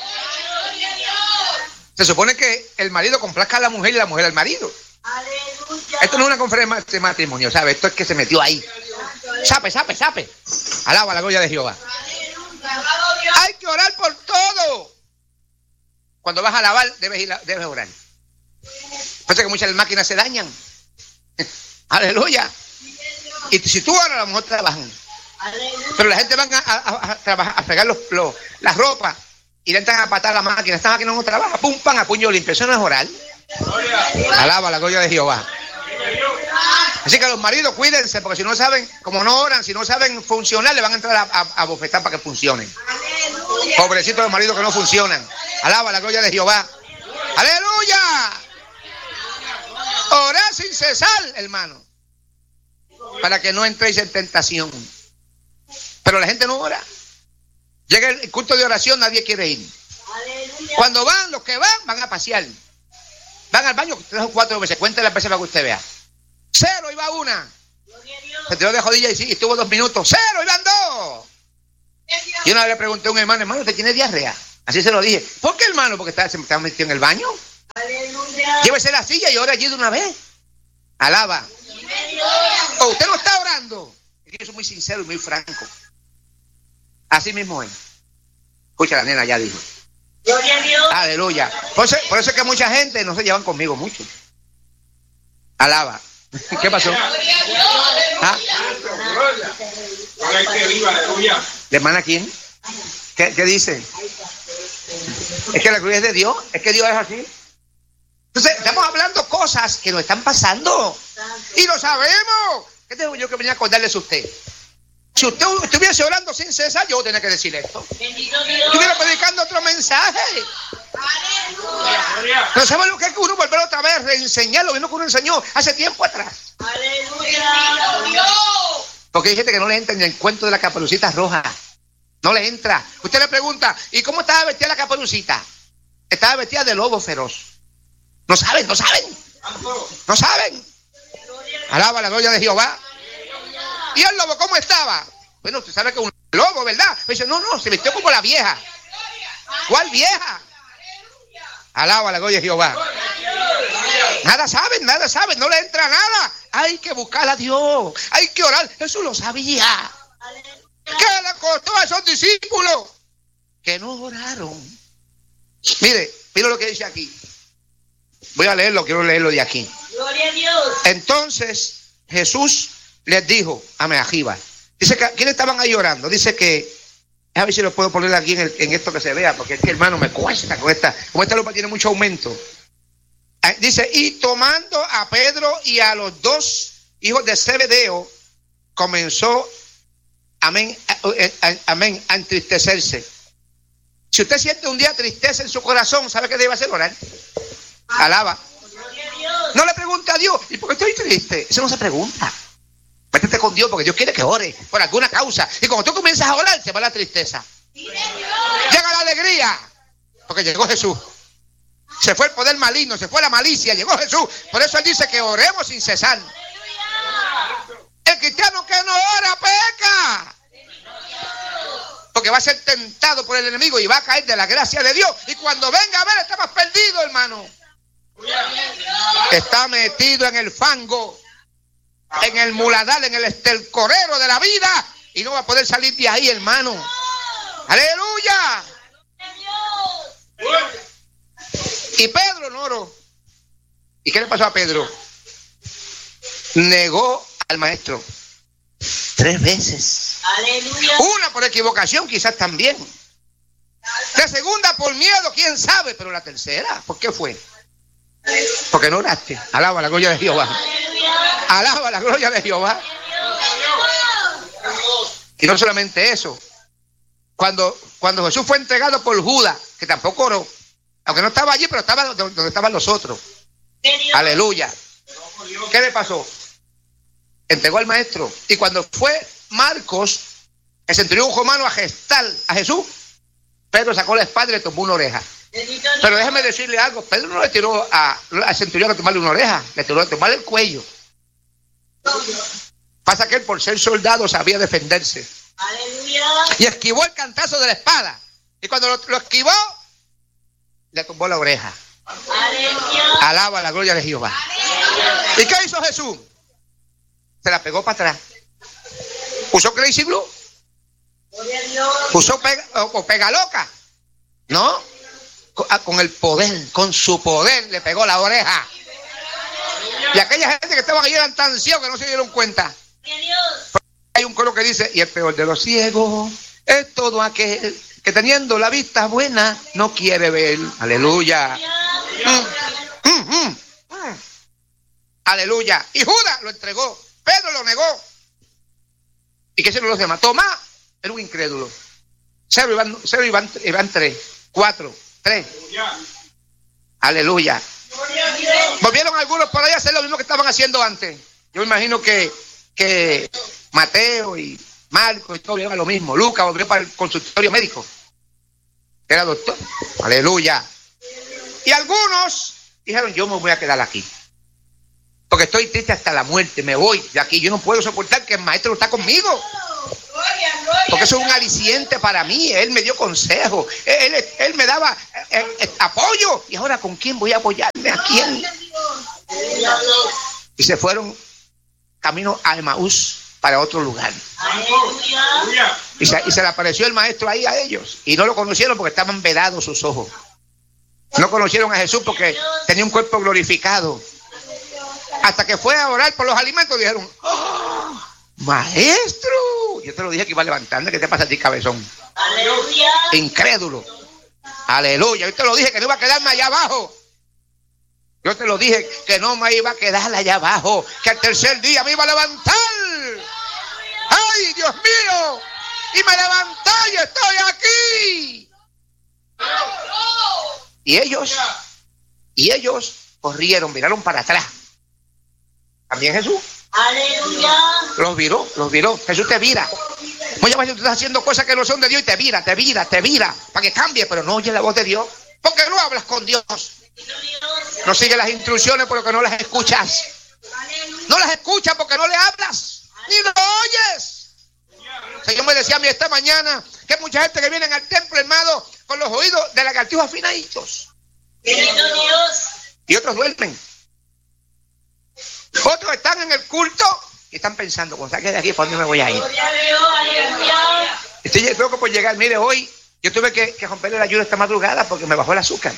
Se supone que el marido complazca a la mujer y la mujer al marido. Aleluya. Esto no es una conferencia de matrimonio, ¿sabes? Esto es que se metió ahí. Sape, sape, sape. Alaba la gloria de Jehová. Hay que orar por todo. Cuando vas a lavar, debes, ir a, debes orar. Pasa que muchas máquinas se dañan. Aleluya. Y si tú oras, a lo mejor trabajan. Pero la gente van a, a, a, trabajar, a fregar los, los, las ropas y le entran a patar la máquina. Esta máquina no trabaja. Pum, pan, a puño limpio. Eso no es orar. Alaba la gloria de Jehová. Así que los maridos cuídense, porque si no saben, como no oran, si no saben funcionar, le van a entrar a, a, a bofetar para que funcionen. Pobrecitos los maridos que no funcionan. Alaba la gloria de Jehová. Aleluya. Orar sin cesar, hermano, para que no entréis en tentación. Pero la gente no ora. Llega el culto de oración, nadie quiere ir. Cuando van, los que van, van a pasear. Van al baño tres o cuatro veces. Cuéntale las veces para que usted vea. Cero, iba una. Se tiró de jodilla y sí, estuvo dos minutos. Cero, iban dos. Y una vez le pregunté a un hermano, hermano, ¿usted tiene diarrea? Así se lo dije. ¿Por qué, hermano? Porque está, se estaba metido en el baño. Aleluya. Llévese la silla y ore allí de una vez. Alaba. O usted no está orando. Yo soy muy sincero y muy franco. Así mismo es. Escucha, la nena ya dijo. Gloria a Dios. Aleluya. Por eso, por eso es que mucha gente no se llevan conmigo mucho. Alaba. ¿Qué pasó? ¿Ah? ¿De hermana quién? ¿Qué, ¿Qué dice? Es que la gloria es de Dios. Es que Dios es así. Entonces, estamos hablando cosas que nos están pasando. Y lo sabemos. ¿Qué tengo yo que venir a acordarles a usted? Si usted estuviese orando sin cesar, yo tenía que decir esto. Bendito Dios. Estuviera predicando otro mensaje. Aleluya. Pero ¿sabe lo que es que uno volver otra vez a reenseñar lo mismo que uno enseñó hace tiempo atrás? Aleluya. Dios. Porque hay gente que no le entra en el cuento de la Caperucita Roja. No le entra. Usted le pregunta, ¿y cómo estaba vestida la Caperucita? Estaba vestida de lobo feroz. No saben, no saben. No saben. Alaba la gloria de Jehová. ¿Y el lobo cómo estaba? Bueno, usted sabe que es un lobo, ¿verdad? Me dice, no, no, se vistió como la vieja. ¿Cuál vieja? Alaba la gloria de Jehová. Nada saben, nada saben, no le entra nada. Hay que buscar a Dios, hay que orar. Jesús lo sabía. ¿Qué le costó a esos discípulos? Que no oraron. Mire, mire lo que dice aquí. Voy a leerlo, quiero leerlo de aquí. Gloria a Dios. Entonces Jesús les dijo a Meajiba. Dice que ¿quiénes estaban ahí orando? Dice que, a ver si lo puedo poner aquí en, el, en esto que se vea, porque es que, hermano, me cuesta con esta, como esta lupa tiene mucho aumento. Dice, y tomando a Pedro y a los dos hijos de Zebedeo, comenzó, amén, amén, a entristecerse. Si usted siente un día tristeza en su corazón, ¿sabe qué debe hacer? Orar. Alaba. No le pregunte a Dios, ¿y por qué estoy triste? Eso no se pregunta. Métete con Dios porque Dios quiere que ore por alguna causa. Y cuando tú comienzas a orar, se va la tristeza. Llega la alegría, porque llegó Jesús. Se fue el poder maligno, se fue la malicia, llegó Jesús. Por eso Él dice que oremos sin cesar. El cristiano que no ora peca. Porque va a ser tentado por el enemigo y va a caer de la gracia de Dios. Y cuando venga a ver, está más perdido, hermano. Está metido en el fango, en el muladar, en el estercorero de la vida, y no va a poder salir de ahí, hermano. Aleluya. Y Pedro no oró. ¿Y qué le pasó a Pedro? Negó al maestro tres veces. Aleluya. Una por equivocación, quizás también. La segunda por miedo, quién sabe. Pero la tercera, ¿por qué fue? Porque no oraste. Alaba la gloria de Jehová. Alaba la gloria de Jehová. Y no solamente eso. Cuando, cuando Jesús fue entregado por Judas, que tampoco oró, aunque no estaba allí, pero estaba donde estaban los otros. Aleluya. ¿Qué le pasó? Entregó al maestro. Y cuando fue Marcos, el centurión romano, a gestar a Jesús, Pedro sacó la espada y le tomó una oreja. Pero déjeme decirle algo, Pedro no le tiró a, al centurión a tomarle una oreja, le tiró a tomarle el cuello. Pasa que él, por ser soldado, sabía defenderse. Aleluya. Y esquivó el cantazo de la espada. Y cuando lo, lo esquivó, le tumbó la oreja. Aleluya. Alaba la gloria de Jehová. ¿Y qué hizo Jesús? Se la pegó para atrás. ¿Usó Crazy Blue? Gloria a Dios. ¿Usó pega, o, o pega loca? No. Con, con el poder, con su poder, le pegó la oreja. Y aquella gente que estaban allí eran tan ciegos que no se dieron cuenta. Hay un coro que dice, y el peor de los ciegos es todo aquel que teniendo la vista buena no quiere ver. Aleluya. Mm, mm, mm, mm. Aleluya. Y Judas lo entregó. Pedro lo negó. ¿Y qué hicieron los demás? Tomás era un incrédulo. Cero iban, cero iban, iban tres, cuatro, tres. Aleluya. Volvieron algunos por ahí a hacer lo mismo que estaban haciendo antes. Yo me imagino que, que Mateo y Marcos y todo iban a lo mismo. Lucas volvió para el consultorio médico. Era doctor. Aleluya. Y algunos dijeron, yo me voy a quedar aquí. Porque estoy triste hasta la muerte, me voy de aquí. Yo no puedo soportar que el maestro no está conmigo. Porque eso es un aliciente para mí. Él me dio consejo. Él, él, él me daba eh, eh, apoyo. Y ahora, ¿con quién voy a apoyarme? ¿A quién? Y se fueron camino a Emaús, para otro lugar. Y se, y se le apareció el maestro ahí a ellos. Y no lo conocieron porque estaban vedados sus ojos. No conocieron a Jesús porque tenía un cuerpo glorificado. Hasta que fue a orar por los alimentos, dijeron: ¡oh, maestro! Yo te lo dije que iba a levantarme. ¿Qué te pasa a ti, cabezón? Aleluya. Incrédulo. Aleluya. Yo te lo dije que no iba a quedarme allá abajo. Yo te lo dije que no me iba a quedar allá abajo, que al tercer día me iba a levantar. ¡Ay, Dios mío! Y me levanté y estoy aquí. Y ellos, y ellos corrieron, miraron para atrás. También Jesús. Aleluya. Los viró, los viró. Jesús te vira. Muchas veces tú estás haciendo cosas que no son de Dios y te vira, te vira, te vira, para que cambie, pero no oyes la voz de Dios. Porque no hablas con Dios. No sigues las instrucciones porque no las escuchas. No las escuchas porque no le hablas, ni lo oyes. El Señor me decía a mí esta mañana que hay mucha gente que viene al templo, hermano, con los oídos de lagartijos afinaditos. Y otros duermen. Otros están en el culto y están pensando: cuando saque de aquí, ¿para dónde me voy a ir? Estoy loco por llegar. Mire, hoy yo tuve que, que romper el ayuno esta madrugada porque me bajó el azúcar.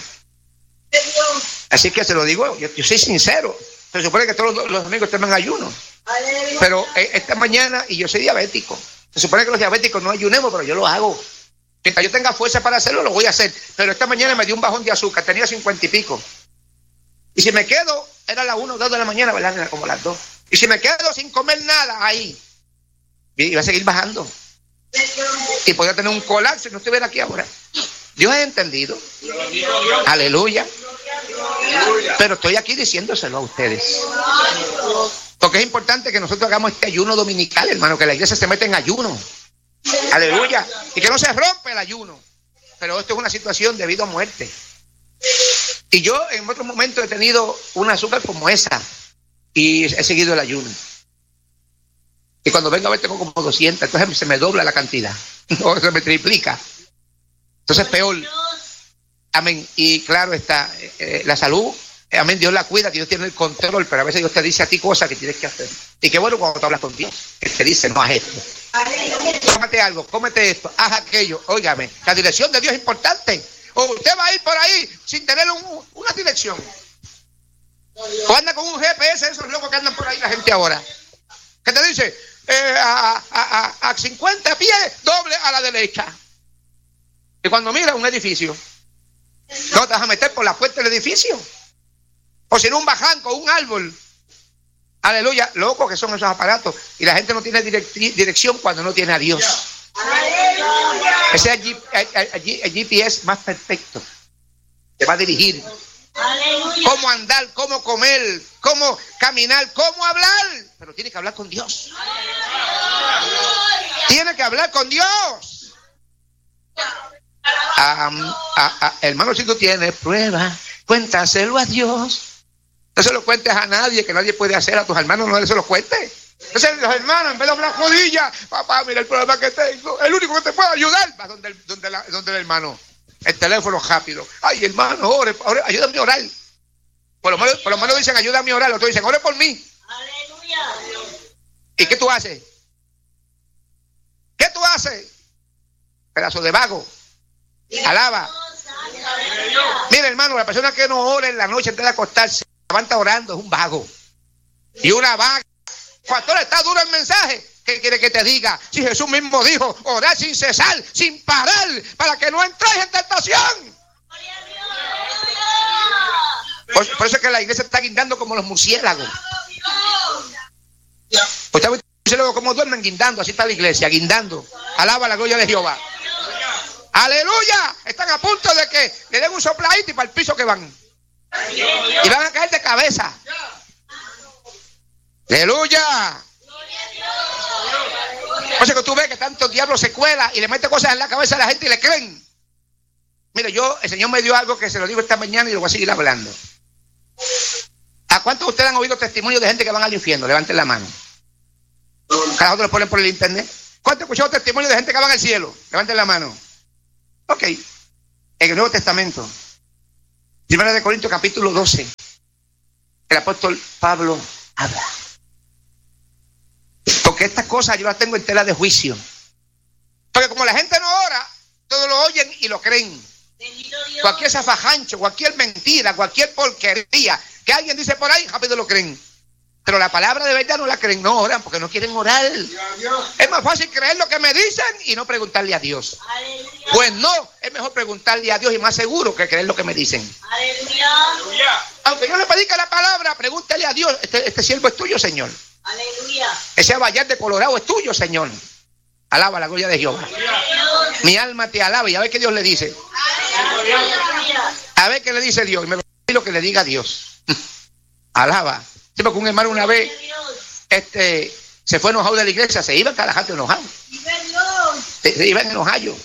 Así que se lo digo, yo, yo soy sincero. Se supone que todos los, los domingos toman ayuno. Pero eh, esta mañana, y yo soy diabético. Se supone que los diabéticos no ayunemos, pero yo lo hago. Mientras yo tenga fuerza para hacerlo, lo voy a hacer. Pero esta mañana me dio un bajón de azúcar, tenía cincuenta y pico. Y si me quedo, era las una o dos de la mañana, ¿verdad? Era como las dos. Y si me quedo sin comer nada ahí, iba a seguir bajando. Y podría tener un colapso si no estuviera aquí ahora. Dios ha entendido. Aleluya. Pero estoy aquí diciéndoselo a ustedes. Porque es importante que nosotros hagamos este ayuno dominical, hermano, que la iglesia se meta en ayuno. Aleluya. Y que no se rompe el ayuno. Pero esto es una situación de vida o muerte. Y yo en otros momentos he tenido un azúcar como esa y he seguido el ayuno. Y cuando vengo a ver tengo como doscientas, entonces se me dobla la cantidad. O se me triplica. Entonces peor. Amén. Y claro está, eh, la salud, eh, amén, Dios la cuida, Dios tiene el control, pero a veces Dios te dice a ti cosas que tienes que hacer. Y qué bueno cuando tú hablas con Dios, que te dice: no haz esto. Cómete algo, cómete esto, haz aquello. Óigame, la dirección de Dios es importante. O usted va a ir por ahí sin tener un, una dirección. O anda con un G P S, esos locos que andan por ahí la gente ahora. Que te dice, eh, a, a, a, a cincuenta pies, doble a la derecha. Y cuando mira un edificio, no te vas a meter por la puerta del edificio. O si no, un barranco, un árbol. Aleluya, locos que son esos aparatos. Y la gente no tiene dirección cuando no tiene a Dios. Aleluya. Ese es el, el, el, el G P S más perfecto. Te va a dirigir. Aleluya. Cómo andar, cómo comer, cómo caminar, cómo hablar. Pero tiene que hablar con Dios. Aleluya. Tiene que hablar con Dios. Um, a, a, hermano, si tú tienes pruebas, cuéntaselo a Dios. No se lo cuentes a nadie, que nadie puede hacer. A tus hermanos no se los cuentes. Entonces los hermanos, en vez de hablar jodilla: papá, mira el problema que tengo, el único que te puede ayudar, va donde, donde, la, donde el hermano. El teléfono rápido: ay, hermano, ore, ore, ayúdame a orar. Por lo menos, por lo menos dicen: ayúdame a orar. Otros dicen: ore por mí. Aleluya. ¿Y qué tú haces? ¿Qué tú haces? Pedazo de vago. Alaba. Mira, hermano, la persona que no ora en la noche antes de acostarse, se levanta orando, es un vago. Y una vaga. Pastor, está duro el mensaje. ¿Qué quiere que te diga? Si Jesús mismo dijo: orar sin cesar, sin parar, para que no entréis en tentación. Por, por eso es que la iglesia está guindando como los murciélagos. Pues está murciélagos como duermen guindando. Así está la iglesia, guindando. Alaba la gloria de Jehová. Aleluya. Están a punto de que le den un sopladito y para el piso que van. Y van a caer de cabeza. Aleluya. O sea que tú ves que tantos diablos se cuela y le mete cosas en la cabeza a la gente y le creen. Mire, yo, el Señor me dio algo que se lo digo esta mañana y lo voy a seguir hablando. ¿A cuántos de ustedes han oído testimonios de gente que van al infierno? Levanten la mano. Cada uno lo ponen por el internet. ¿Cuántos han escuchado testimonios de gente que va al cielo? Levanten la mano. Ok. En el Nuevo Testamento, Primera de Corintios capítulo doce, el apóstol Pablo habla. Porque estas cosas yo las tengo en tela de juicio. Porque como la gente no ora, todos lo oyen y lo creen. Cualquier zafajancho, cualquier mentira, cualquier porquería que alguien dice por ahí, rápido lo creen. Pero la palabra de verdad no la creen, no oran porque no quieren orar. Es más fácil creer lo que me dicen y no preguntarle a Dios. Pues no, es mejor preguntarle a Dios y más seguro que creer lo que me dicen. Aunque yo le predique la palabra, pregúntale a Dios, este, este siervo es tuyo, Señor. Ese abayar de Colorado es tuyo, Señor. Alaba la gloria de Jehová. Mi alma te alaba y a ver qué Dios le dice. A ver qué le dice Dios y me lo que le diga a Dios. Alaba. Sí, porque un hermano una vez este, se fue enojado de la iglesia, se iba a Calajato enojado. Se, se iban enojados.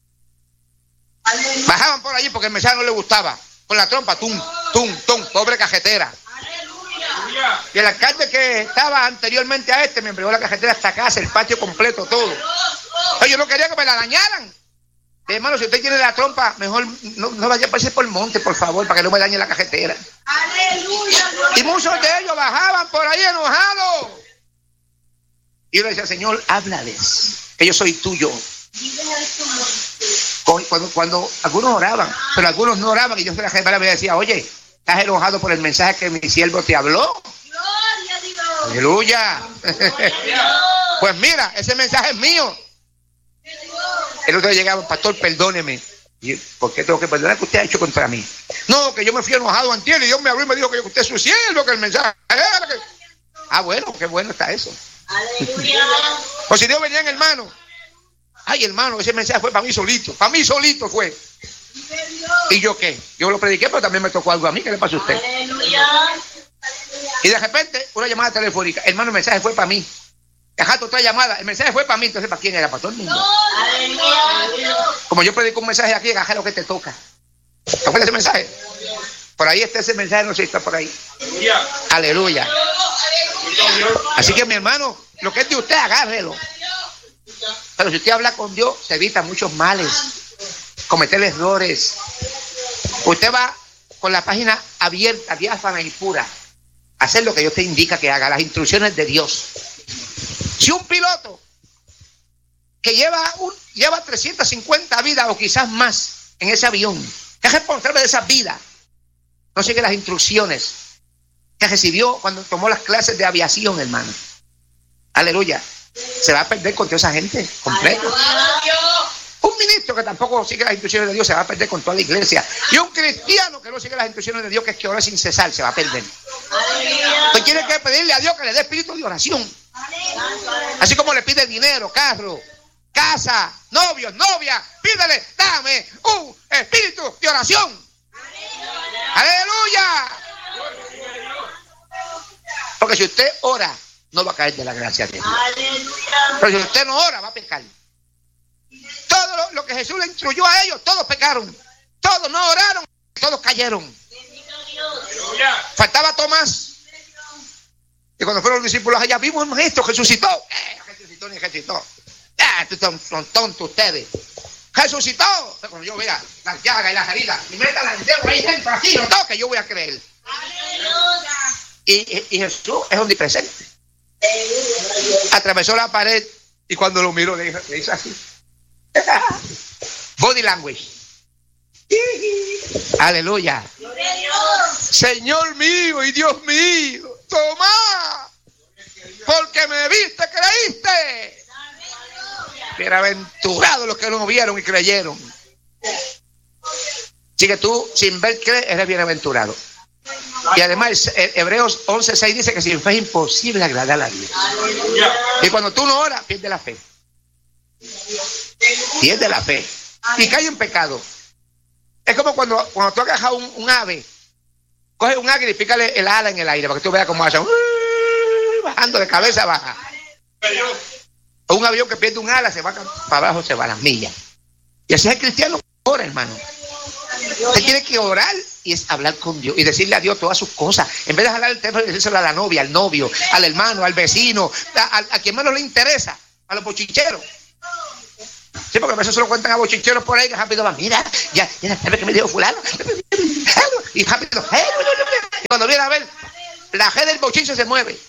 Bajaban por allí porque el mensaje no le gustaba. Con la trompa, tum, tum, tum, pobre cajetera. Y el alcalde que estaba anteriormente a este me entregó la cajetera hasta casa, el patio completo, todo. Pero yo no quería que me la dañaran. Hermano, si usted tiene la trompa, mejor no, no vaya a pasar por el monte, por favor, para que no me dañe la cajetera. ¡Aleluya! Y muchos de ellos bajaban por ahí enojados. Y yo le decía, Señor, háblales, que yo soy tuyo. Cuando, cuando algunos oraban, pero algunos no oraban, y yo se la gente me decía, oye, ¿estás enojado por el mensaje que mi siervo te habló? ¡Aleluya! Pues mira, ese mensaje es mío. El otro día llegaba, pastor, perdóneme. ¿Por qué tengo que perdonar? ¿Qué usted ha hecho contra mí? No, que yo me fui enojado antier y Dios me habló y me dijo que usted es su siervo, que el mensaje era que... Ah, bueno, qué bueno está eso. Aleluya. O si Dios venía en hermano. Ay, hermano, ese mensaje fue para mí solito. Para mí solito fue. ¿Y yo qué? Yo lo prediqué, pero también me tocó algo a mí. ¿Qué le pasa a usted? Aleluya. Y de repente, una llamada telefónica. Hermano, el mensaje fue para mí. Dejaste otra llamada, el mensaje fue para mí, entonces ¿para quién era? Para todo el mundo. Como yo predico un mensaje aquí, agarra lo que te toca. ¿Te acuerdas ese mensaje? Por ahí está ese mensaje, no sé si está por ahí. Aleluya. Así que mi hermano, lo que es de usted, agárrelo. Pero si usted habla con Dios, se evita muchos males, cometer errores. Usted va con la página abierta, diáfana y pura, a hacer lo que Dios te indica que haga, las instrucciones de Dios. Si un piloto que lleva, un, lleva trescientas cincuenta vidas o quizás más en ese avión, que es responsable de esas vidas, no sigue las instrucciones que recibió cuando tomó las clases de aviación, hermano. Aleluya. Se va a perder con toda esa gente completo. Un ministro que tampoco sigue las instrucciones de Dios se va a perder con toda la iglesia. Y un cristiano que no sigue las instrucciones de Dios, que es que ora sin cesar, se va a perder. Usted tiene que pedirle a Dios que le dé espíritu de oración. Así como le pide dinero, carro, casa, novios, novia, pídele, dame un espíritu de oración. ¡Aleluya! Porque si usted ora, no va a caer de la gracia de Dios. Pero si usted no ora, va a pecar. Todo lo, lo que Jesús le instruyó a ellos, todos pecaron. Todos no oraron, todos cayeron. Faltaba Tomás. Y cuando fueron los discípulos allá, vimos al maestro, resucitó. Eh, resucitó ni resucitó. Eh, son, son tontos ustedes. Resucitó. Pero cuando yo vea las llagas y las heridas, y meta las dedos ahí dentro, aquí, lo toque, yo voy a creer. Y, y, y Jesús es omnipresente. Atravesó la pared y cuando lo miró, le, le hizo así. Body language. Aleluya. Señor mío y Dios mío, Tomás, porque me viste, creíste. Bienaventurados los que no vieron y creyeron. Así que tú, sin ver, crees, eres bienaventurado. Y además, Hebreos once seis dice que sin fe es imposible agradar a Dios. Y cuando tú no oras, pierdes la fe. Pierde la fe y cae en pecado. Es como cuando, cuando tú agarras un, un ave, coge un águila y pícale el ala en el aire para que tú veas cómo hace, uh, bajando de cabeza baja. O un avión que pierde un ala, se va para abajo, se va a las millas. Y así es el cristiano, ora, hermano. Usted tiene que orar y es hablar con Dios y decirle a Dios todas sus cosas. En vez de hablar el teléfono y decírselo a la novia, al novio, al hermano, al vecino, a, a, a quien menos le interesa. a los bochincheros. Sí, porque a veces se lo cuentan a bochincheros por ahí que rápido van, mira, ya, ya sabes que me dijo fulano. Y rápido, hey, y cuando viene a ver, la G del bochinche se mueve.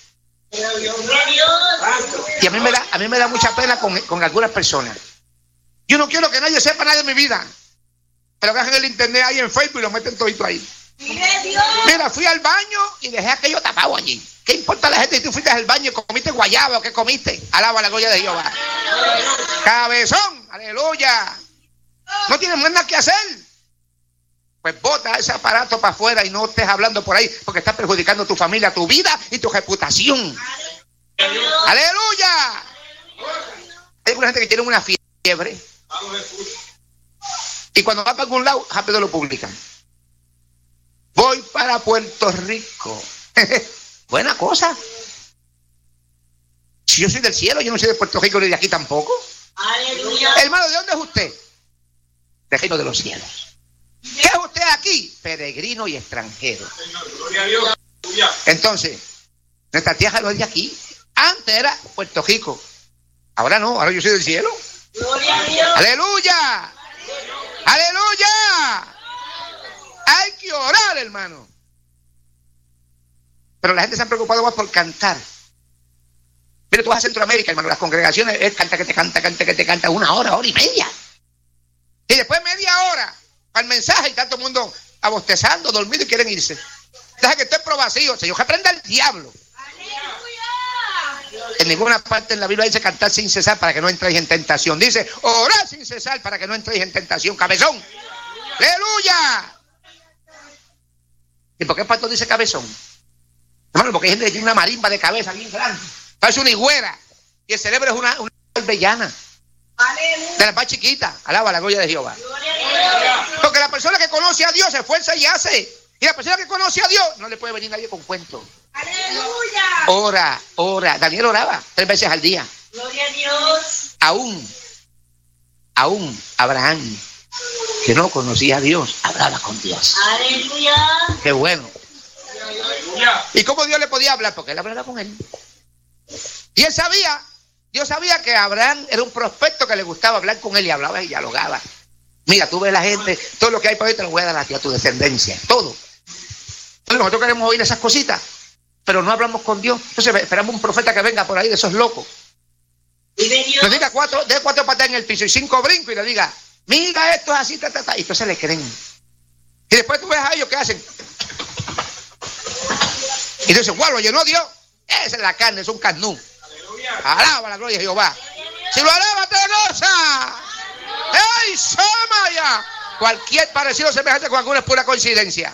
Y a mí me da, a mí me da mucha pena con, con algunas personas. Yo no quiero que nadie sepa nada de mi vida. Pero que hagan el internet ahí en Facebook y lo meten todito ahí. Mira, fui al baño y dejé aquello tapado allí. ¿Qué importa a la gente si tú fuiste al baño y comiste guayaba o qué comiste? Alaba la gloria de Jehová. Cabezón, aleluya. No tienes más nada que hacer. Pues bota ese aparato para afuera y no estés hablando por ahí porque estás perjudicando tu familia, tu vida y tu reputación. Aleluya. Hay una gente que tiene una fiebre y cuando va para algún lado rápido lo publican. Voy para Puerto Rico. Buena cosa. Si yo soy del cielo, yo no soy de Puerto Rico ni de aquí tampoco. Aleluya. Hermano, ¿de dónde es usted? Del reino de los cielos. ¿Qué es usted aquí? Peregrino y extranjero. Entonces, nuestra tierra no es de aquí. Antes era Puerto Rico. Ahora no, ahora yo soy del cielo. Aleluya. Aleluya. Hay que orar, hermano. Pero la gente se ha preocupado más por cantar. Mira, tú vas a Centroamérica, hermano, las congregaciones es canta que te canta, canta que te canta una hora, hora y media. Y después media hora para el mensaje y está todo el mundo abostezando, dormido y quieren irse. Deja que esté probacío, Señor, que aprenda el diablo. En ninguna parte en la Biblia dice cantar sin cesar para que no entréis en tentación. Dice orar sin cesar para que no entréis en tentación. Cabezón. ¡Aleluya! ¿Y por qué el pastor dice cabezón? Hermano, porque hay gente que tiene una marimba de cabeza bien grande. Parece una higuera. Y el cerebro es una, una albellana. De la más chiquita. Alaba la gloria de Jehová. Porque la persona que conoce a Dios se esfuerza y hace. Y la persona que conoce a Dios no le puede venir nadie con cuentos. Aleluya. Ora, ora. Daniel oraba tres veces al día. Gloria a Dios. Aún, aún Abraham, que no conocía a Dios, hablaba con Dios. Aleluya. Qué bueno. Aleluya. ¿Y cómo Dios le podía hablar? Porque él hablaba con él. Y él sabía, Dios sabía que Abraham era un prospecto que le gustaba hablar con él y hablaba y dialogaba. Mira, tú ves la gente, todo lo que hay por ahí te lo voy a dar a ti, a tu descendencia, todo. Nosotros queremos oír esas cositas, pero no hablamos con Dios. Entonces esperamos un profeta que venga por ahí de esos locos. Nos diga cuatro, de cuatro patas en el piso y cinco brincos y le diga, mira, esto es así, ta, ta, ta. Y entonces le creen. Y después tú ves a ellos que hacen. Y entonces, wow, lo llenó Dios. Esa es la carne, es un carnú. Alaba la gloria de Jehová. Si lo alaba, te goza. ¡Ey, Samaya! Cualquier parecido semejante con alguna es pura coincidencia.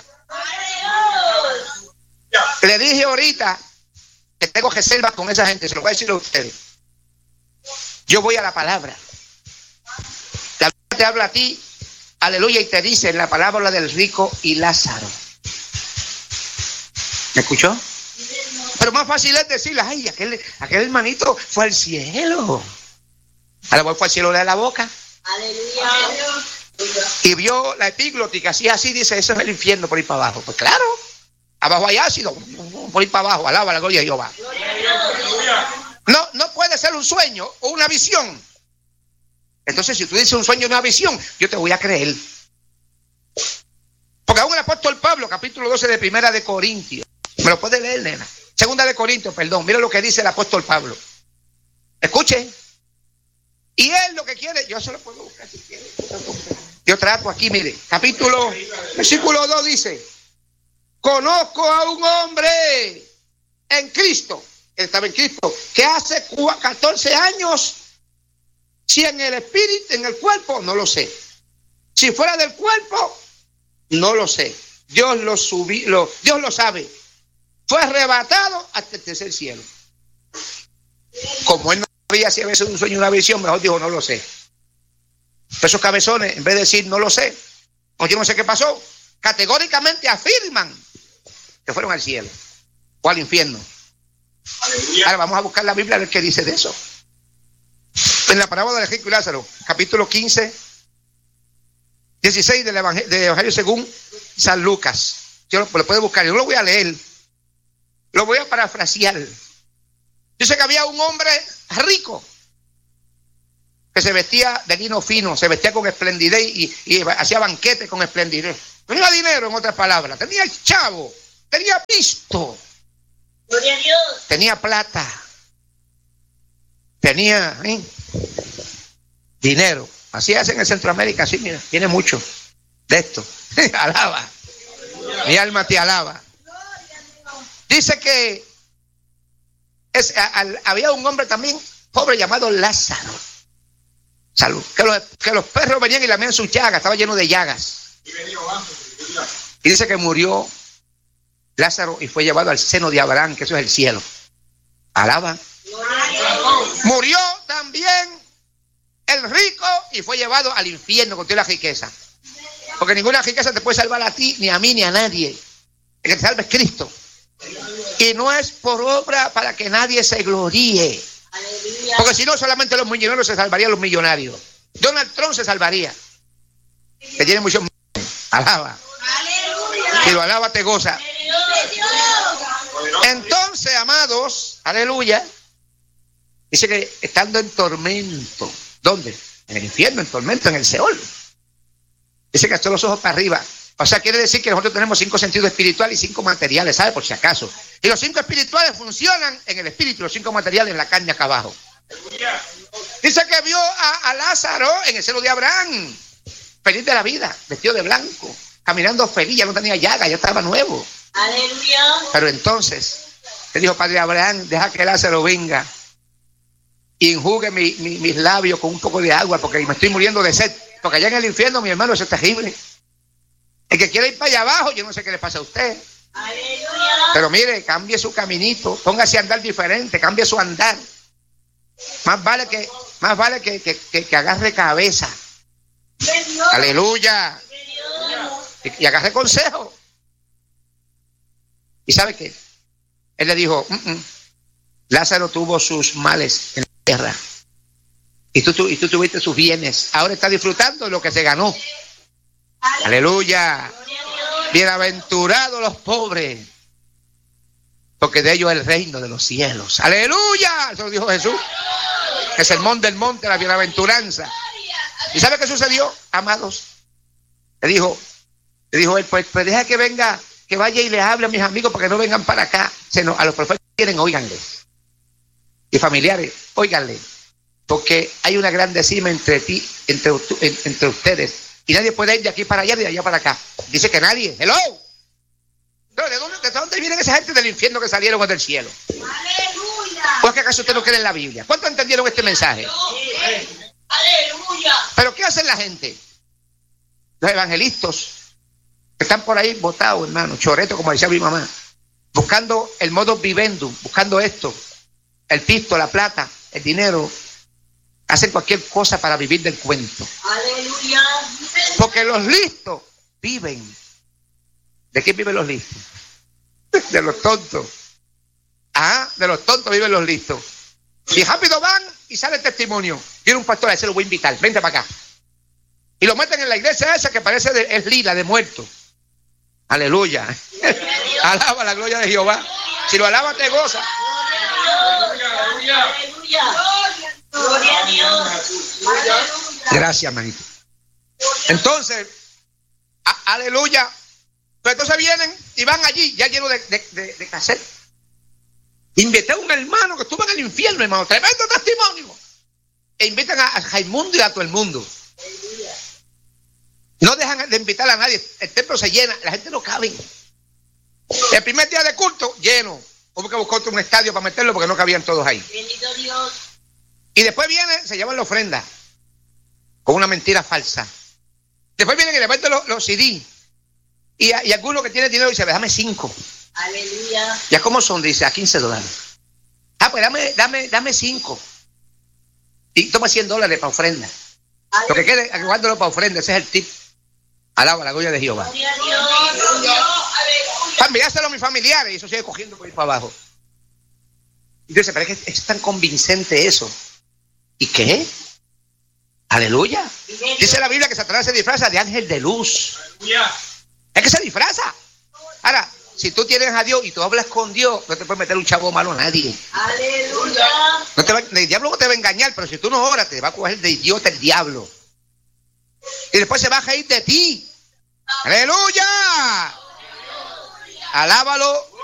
Le dije ahorita que tengo reservas con esa gente, se lo voy a decir a ustedes. Yo voy a la palabra. La Biblia te habla a ti, aleluya, y te dice en la parábola del rico y Lázaro. ¿Me escuchó? Pero más fácil es decirle, ay, aquel, aquel hermanito fue al cielo. A lo mejor fue al cielo de la boca. Aleluya. Y vio la epíglota así, así dice, eso es el infierno por ir para abajo. Pues claro, abajo hay ácido, por ir para abajo, alaba la gloria de Jehová. No, no puede ser un sueño o una visión. Entonces, si tú dices un sueño o una visión, yo te voy a creer. Porque aún el apóstol Pablo, capítulo doce de Primera de Corintios, me lo puede leer, nena. Segunda de Corintios, perdón, mira lo que dice el apóstol Pablo. Escuchen. Y él lo que quiere, yo se lo puedo buscar si quiere. Yo trato aquí, mire, capítulo, versículo dos dice, conozco a un hombre en Cristo, él estaba en Cristo, que hace catorce años, si en el espíritu, en el cuerpo, no lo sé. Si fuera del cuerpo, no lo sé. Dios lo subí, lo, Dios lo sabe. Fue arrebatado hasta el tercer cielo. Como él no sabía si a veces un sueño o una visión, mejor dijo, no lo sé. Pero esos cabezones, en vez de decir, no lo sé, o yo no sé qué pasó, categóricamente afirman que fueron al cielo o al infierno. Aleluya. Ahora vamos a buscar la Biblia a ver qué dice de eso. En la parábola de rico y Lázaro, capítulo quince, dieciséis del Evangelio, del Evangelio según San Lucas. Yo lo, lo puedo buscar, yo lo voy a leer, lo voy a parafrasear. Dice que había un hombre rico que se vestía de lino fino, se vestía con esplendidez y, y hacía banquetes con esplendidez. Tenía dinero, en otras palabras, tenía chavo, tenía pisto, Gloria a Dios. tenía plata, tenía ¿eh? dinero. Así hacen en Centroamérica, así, mira, tiene mucho de esto. Alaba, mi alma te alaba. Dice que es, a, a, había un hombre también pobre llamado Lázaro. Salud. Que los, que los perros venían y lamían sus llagas, estaba lleno de llagas. Y dice que murió Lázaro y fue llevado al seno de Abraham, que eso es el cielo. Alaba. Murió también el rico y fue llevado al infierno con toda la riqueza. Porque ninguna riqueza te puede salvar a ti, ni a mí, ni a nadie. El que te salve es Cristo. Y no es por obra para que nadie se gloríe. Porque si no, solamente los millonarios se salvarían, los millonarios. Donald Trump se salvaría, que tiene muchos millones. Alaba. Si lo alaba, te goza. Entonces, amados, aleluya, dice que estando en tormento, ¿dónde? En el infierno, en tormento, en el Seol. Dice que hasta los ojos para arriba. O sea, quiere decir que nosotros tenemos cinco sentidos espirituales y cinco materiales, ¿sabe? Por si acaso. Y los cinco espirituales funcionan en el espíritu, los cinco materiales en la carne acá abajo. Dice que vio a, a Lázaro en el seno de Abraham, feliz de la vida, vestido de blanco, caminando feliz, ya no tenía llaga, ya estaba nuevo. Aleluya. Pero entonces, le dijo, padre Abraham, deja que Lázaro venga y enjugue mi, mi, mis labios con un poco de agua, porque me estoy muriendo de sed. Porque allá en el infierno, mi hermano, eso es terrible. El que quiere ir para allá abajo, yo no sé qué le pasa a usted. Aleluya. Pero mire, cambie su caminito, póngase a andar diferente, cambie su andar. Más vale que, más vale que, que, que, que agarre cabeza. Aleluya. Y, y agarre consejo. ¿Y sabe qué? Él le dijo, mm -mm. Lázaro tuvo sus males en la tierra. Y tú, tú, y tú tuviste sus bienes. Ahora está disfrutando de lo que se ganó. Aleluya. Bienaventurados los pobres, porque de ellos es el reino de los cielos. Aleluya. Eso lo dijo Jesús. El sermón del monte, la bienaventuranza. ¿Y sabe qué sucedió, amados? Le dijo, le dijo él, pues, pues deja que venga, que vaya y le hable a mis amigos para que no vengan para acá. Sino a los profetas que quieren, óiganle. Y familiares, óiganle. Porque hay una gran decima entre ti, entre, entre ustedes. Y nadie puede ir de aquí para allá, de allá para acá. Dice que nadie. Hello. ¿De dónde, de dónde vienen esa gente del infierno que salieron o del cielo? Aleluya. ¿O es que acaso usted no cree en la Biblia? ¿Cuántos entendieron este mensaje? Aleluya. ¿Pero qué hacen la gente? Los evangelistas que están por ahí botados, hermano, choretos, como decía mi mamá, buscando el modo vivendum, buscando esto, el pisto, la plata, el dinero. Hacen cualquier cosa para vivir del cuento. Aleluya. Porque los listos viven. ¿De quién viven los listos? De los tontos. Ah, de los tontos viven los listos. Y rápido van y sale el testimonio. Viene un pastor, a ese lo voy a invitar. Vente para acá. Y lo meten en la iglesia esa que parece de, es lila, de muerto. Aleluya. Alaba la gloria de Jehová. Si lo alaba, te goza. Aleluya. Aleluya. Gloria a Dios. Gracias, manito. Entonces, a, aleluya. Pues entonces vienen y van allí, ya lleno de, de, de, de cassette. Invité a un hermano que estuvo en el infierno, hermano. Tremendo testimonio. E invitan a, a Raimundo y a todo el mundo. No dejan de invitar a nadie. El templo se llena, la gente no cabe. El primer día de culto, lleno. Hubo que buscar un estadio para meterlo porque no cabían todos ahí. Bendito Dios. Y después vienen, se llevan la ofrenda con una mentira falsa. Después vienen y le venden los, los C D. Y, y alguno que tiene dinero dice, dame cinco. Aleluya. ¿Ya cómo son? Dice, a quince dólares. Ah, pues dame, dame, dame cinco. Y toma cien dólares para ofrenda. Aleluya. Lo que quede, guárdalo para ofrenda, ese es el tip. Alaba la gloria de Jehová. Gloria a Dios. Aleluya. Enviárselo a mis familiares y eso sigue cogiendo por ahí para abajo. Y dice, pero es que es tan convincente eso. ¿Y qué? Aleluya. Dice la Biblia que Satanás se disfraza de ángel de luz. Es que se disfraza. Ahora, Si tú tienes a Dios y tú hablas con Dios, no te puede meter un chavo malo a nadie. Aleluya. No te va, el diablo no te va a engañar, pero si tú no oras, te va a coger de idiota el diablo. Y después se va a reír de ti. ¡Aleluya! Alábalo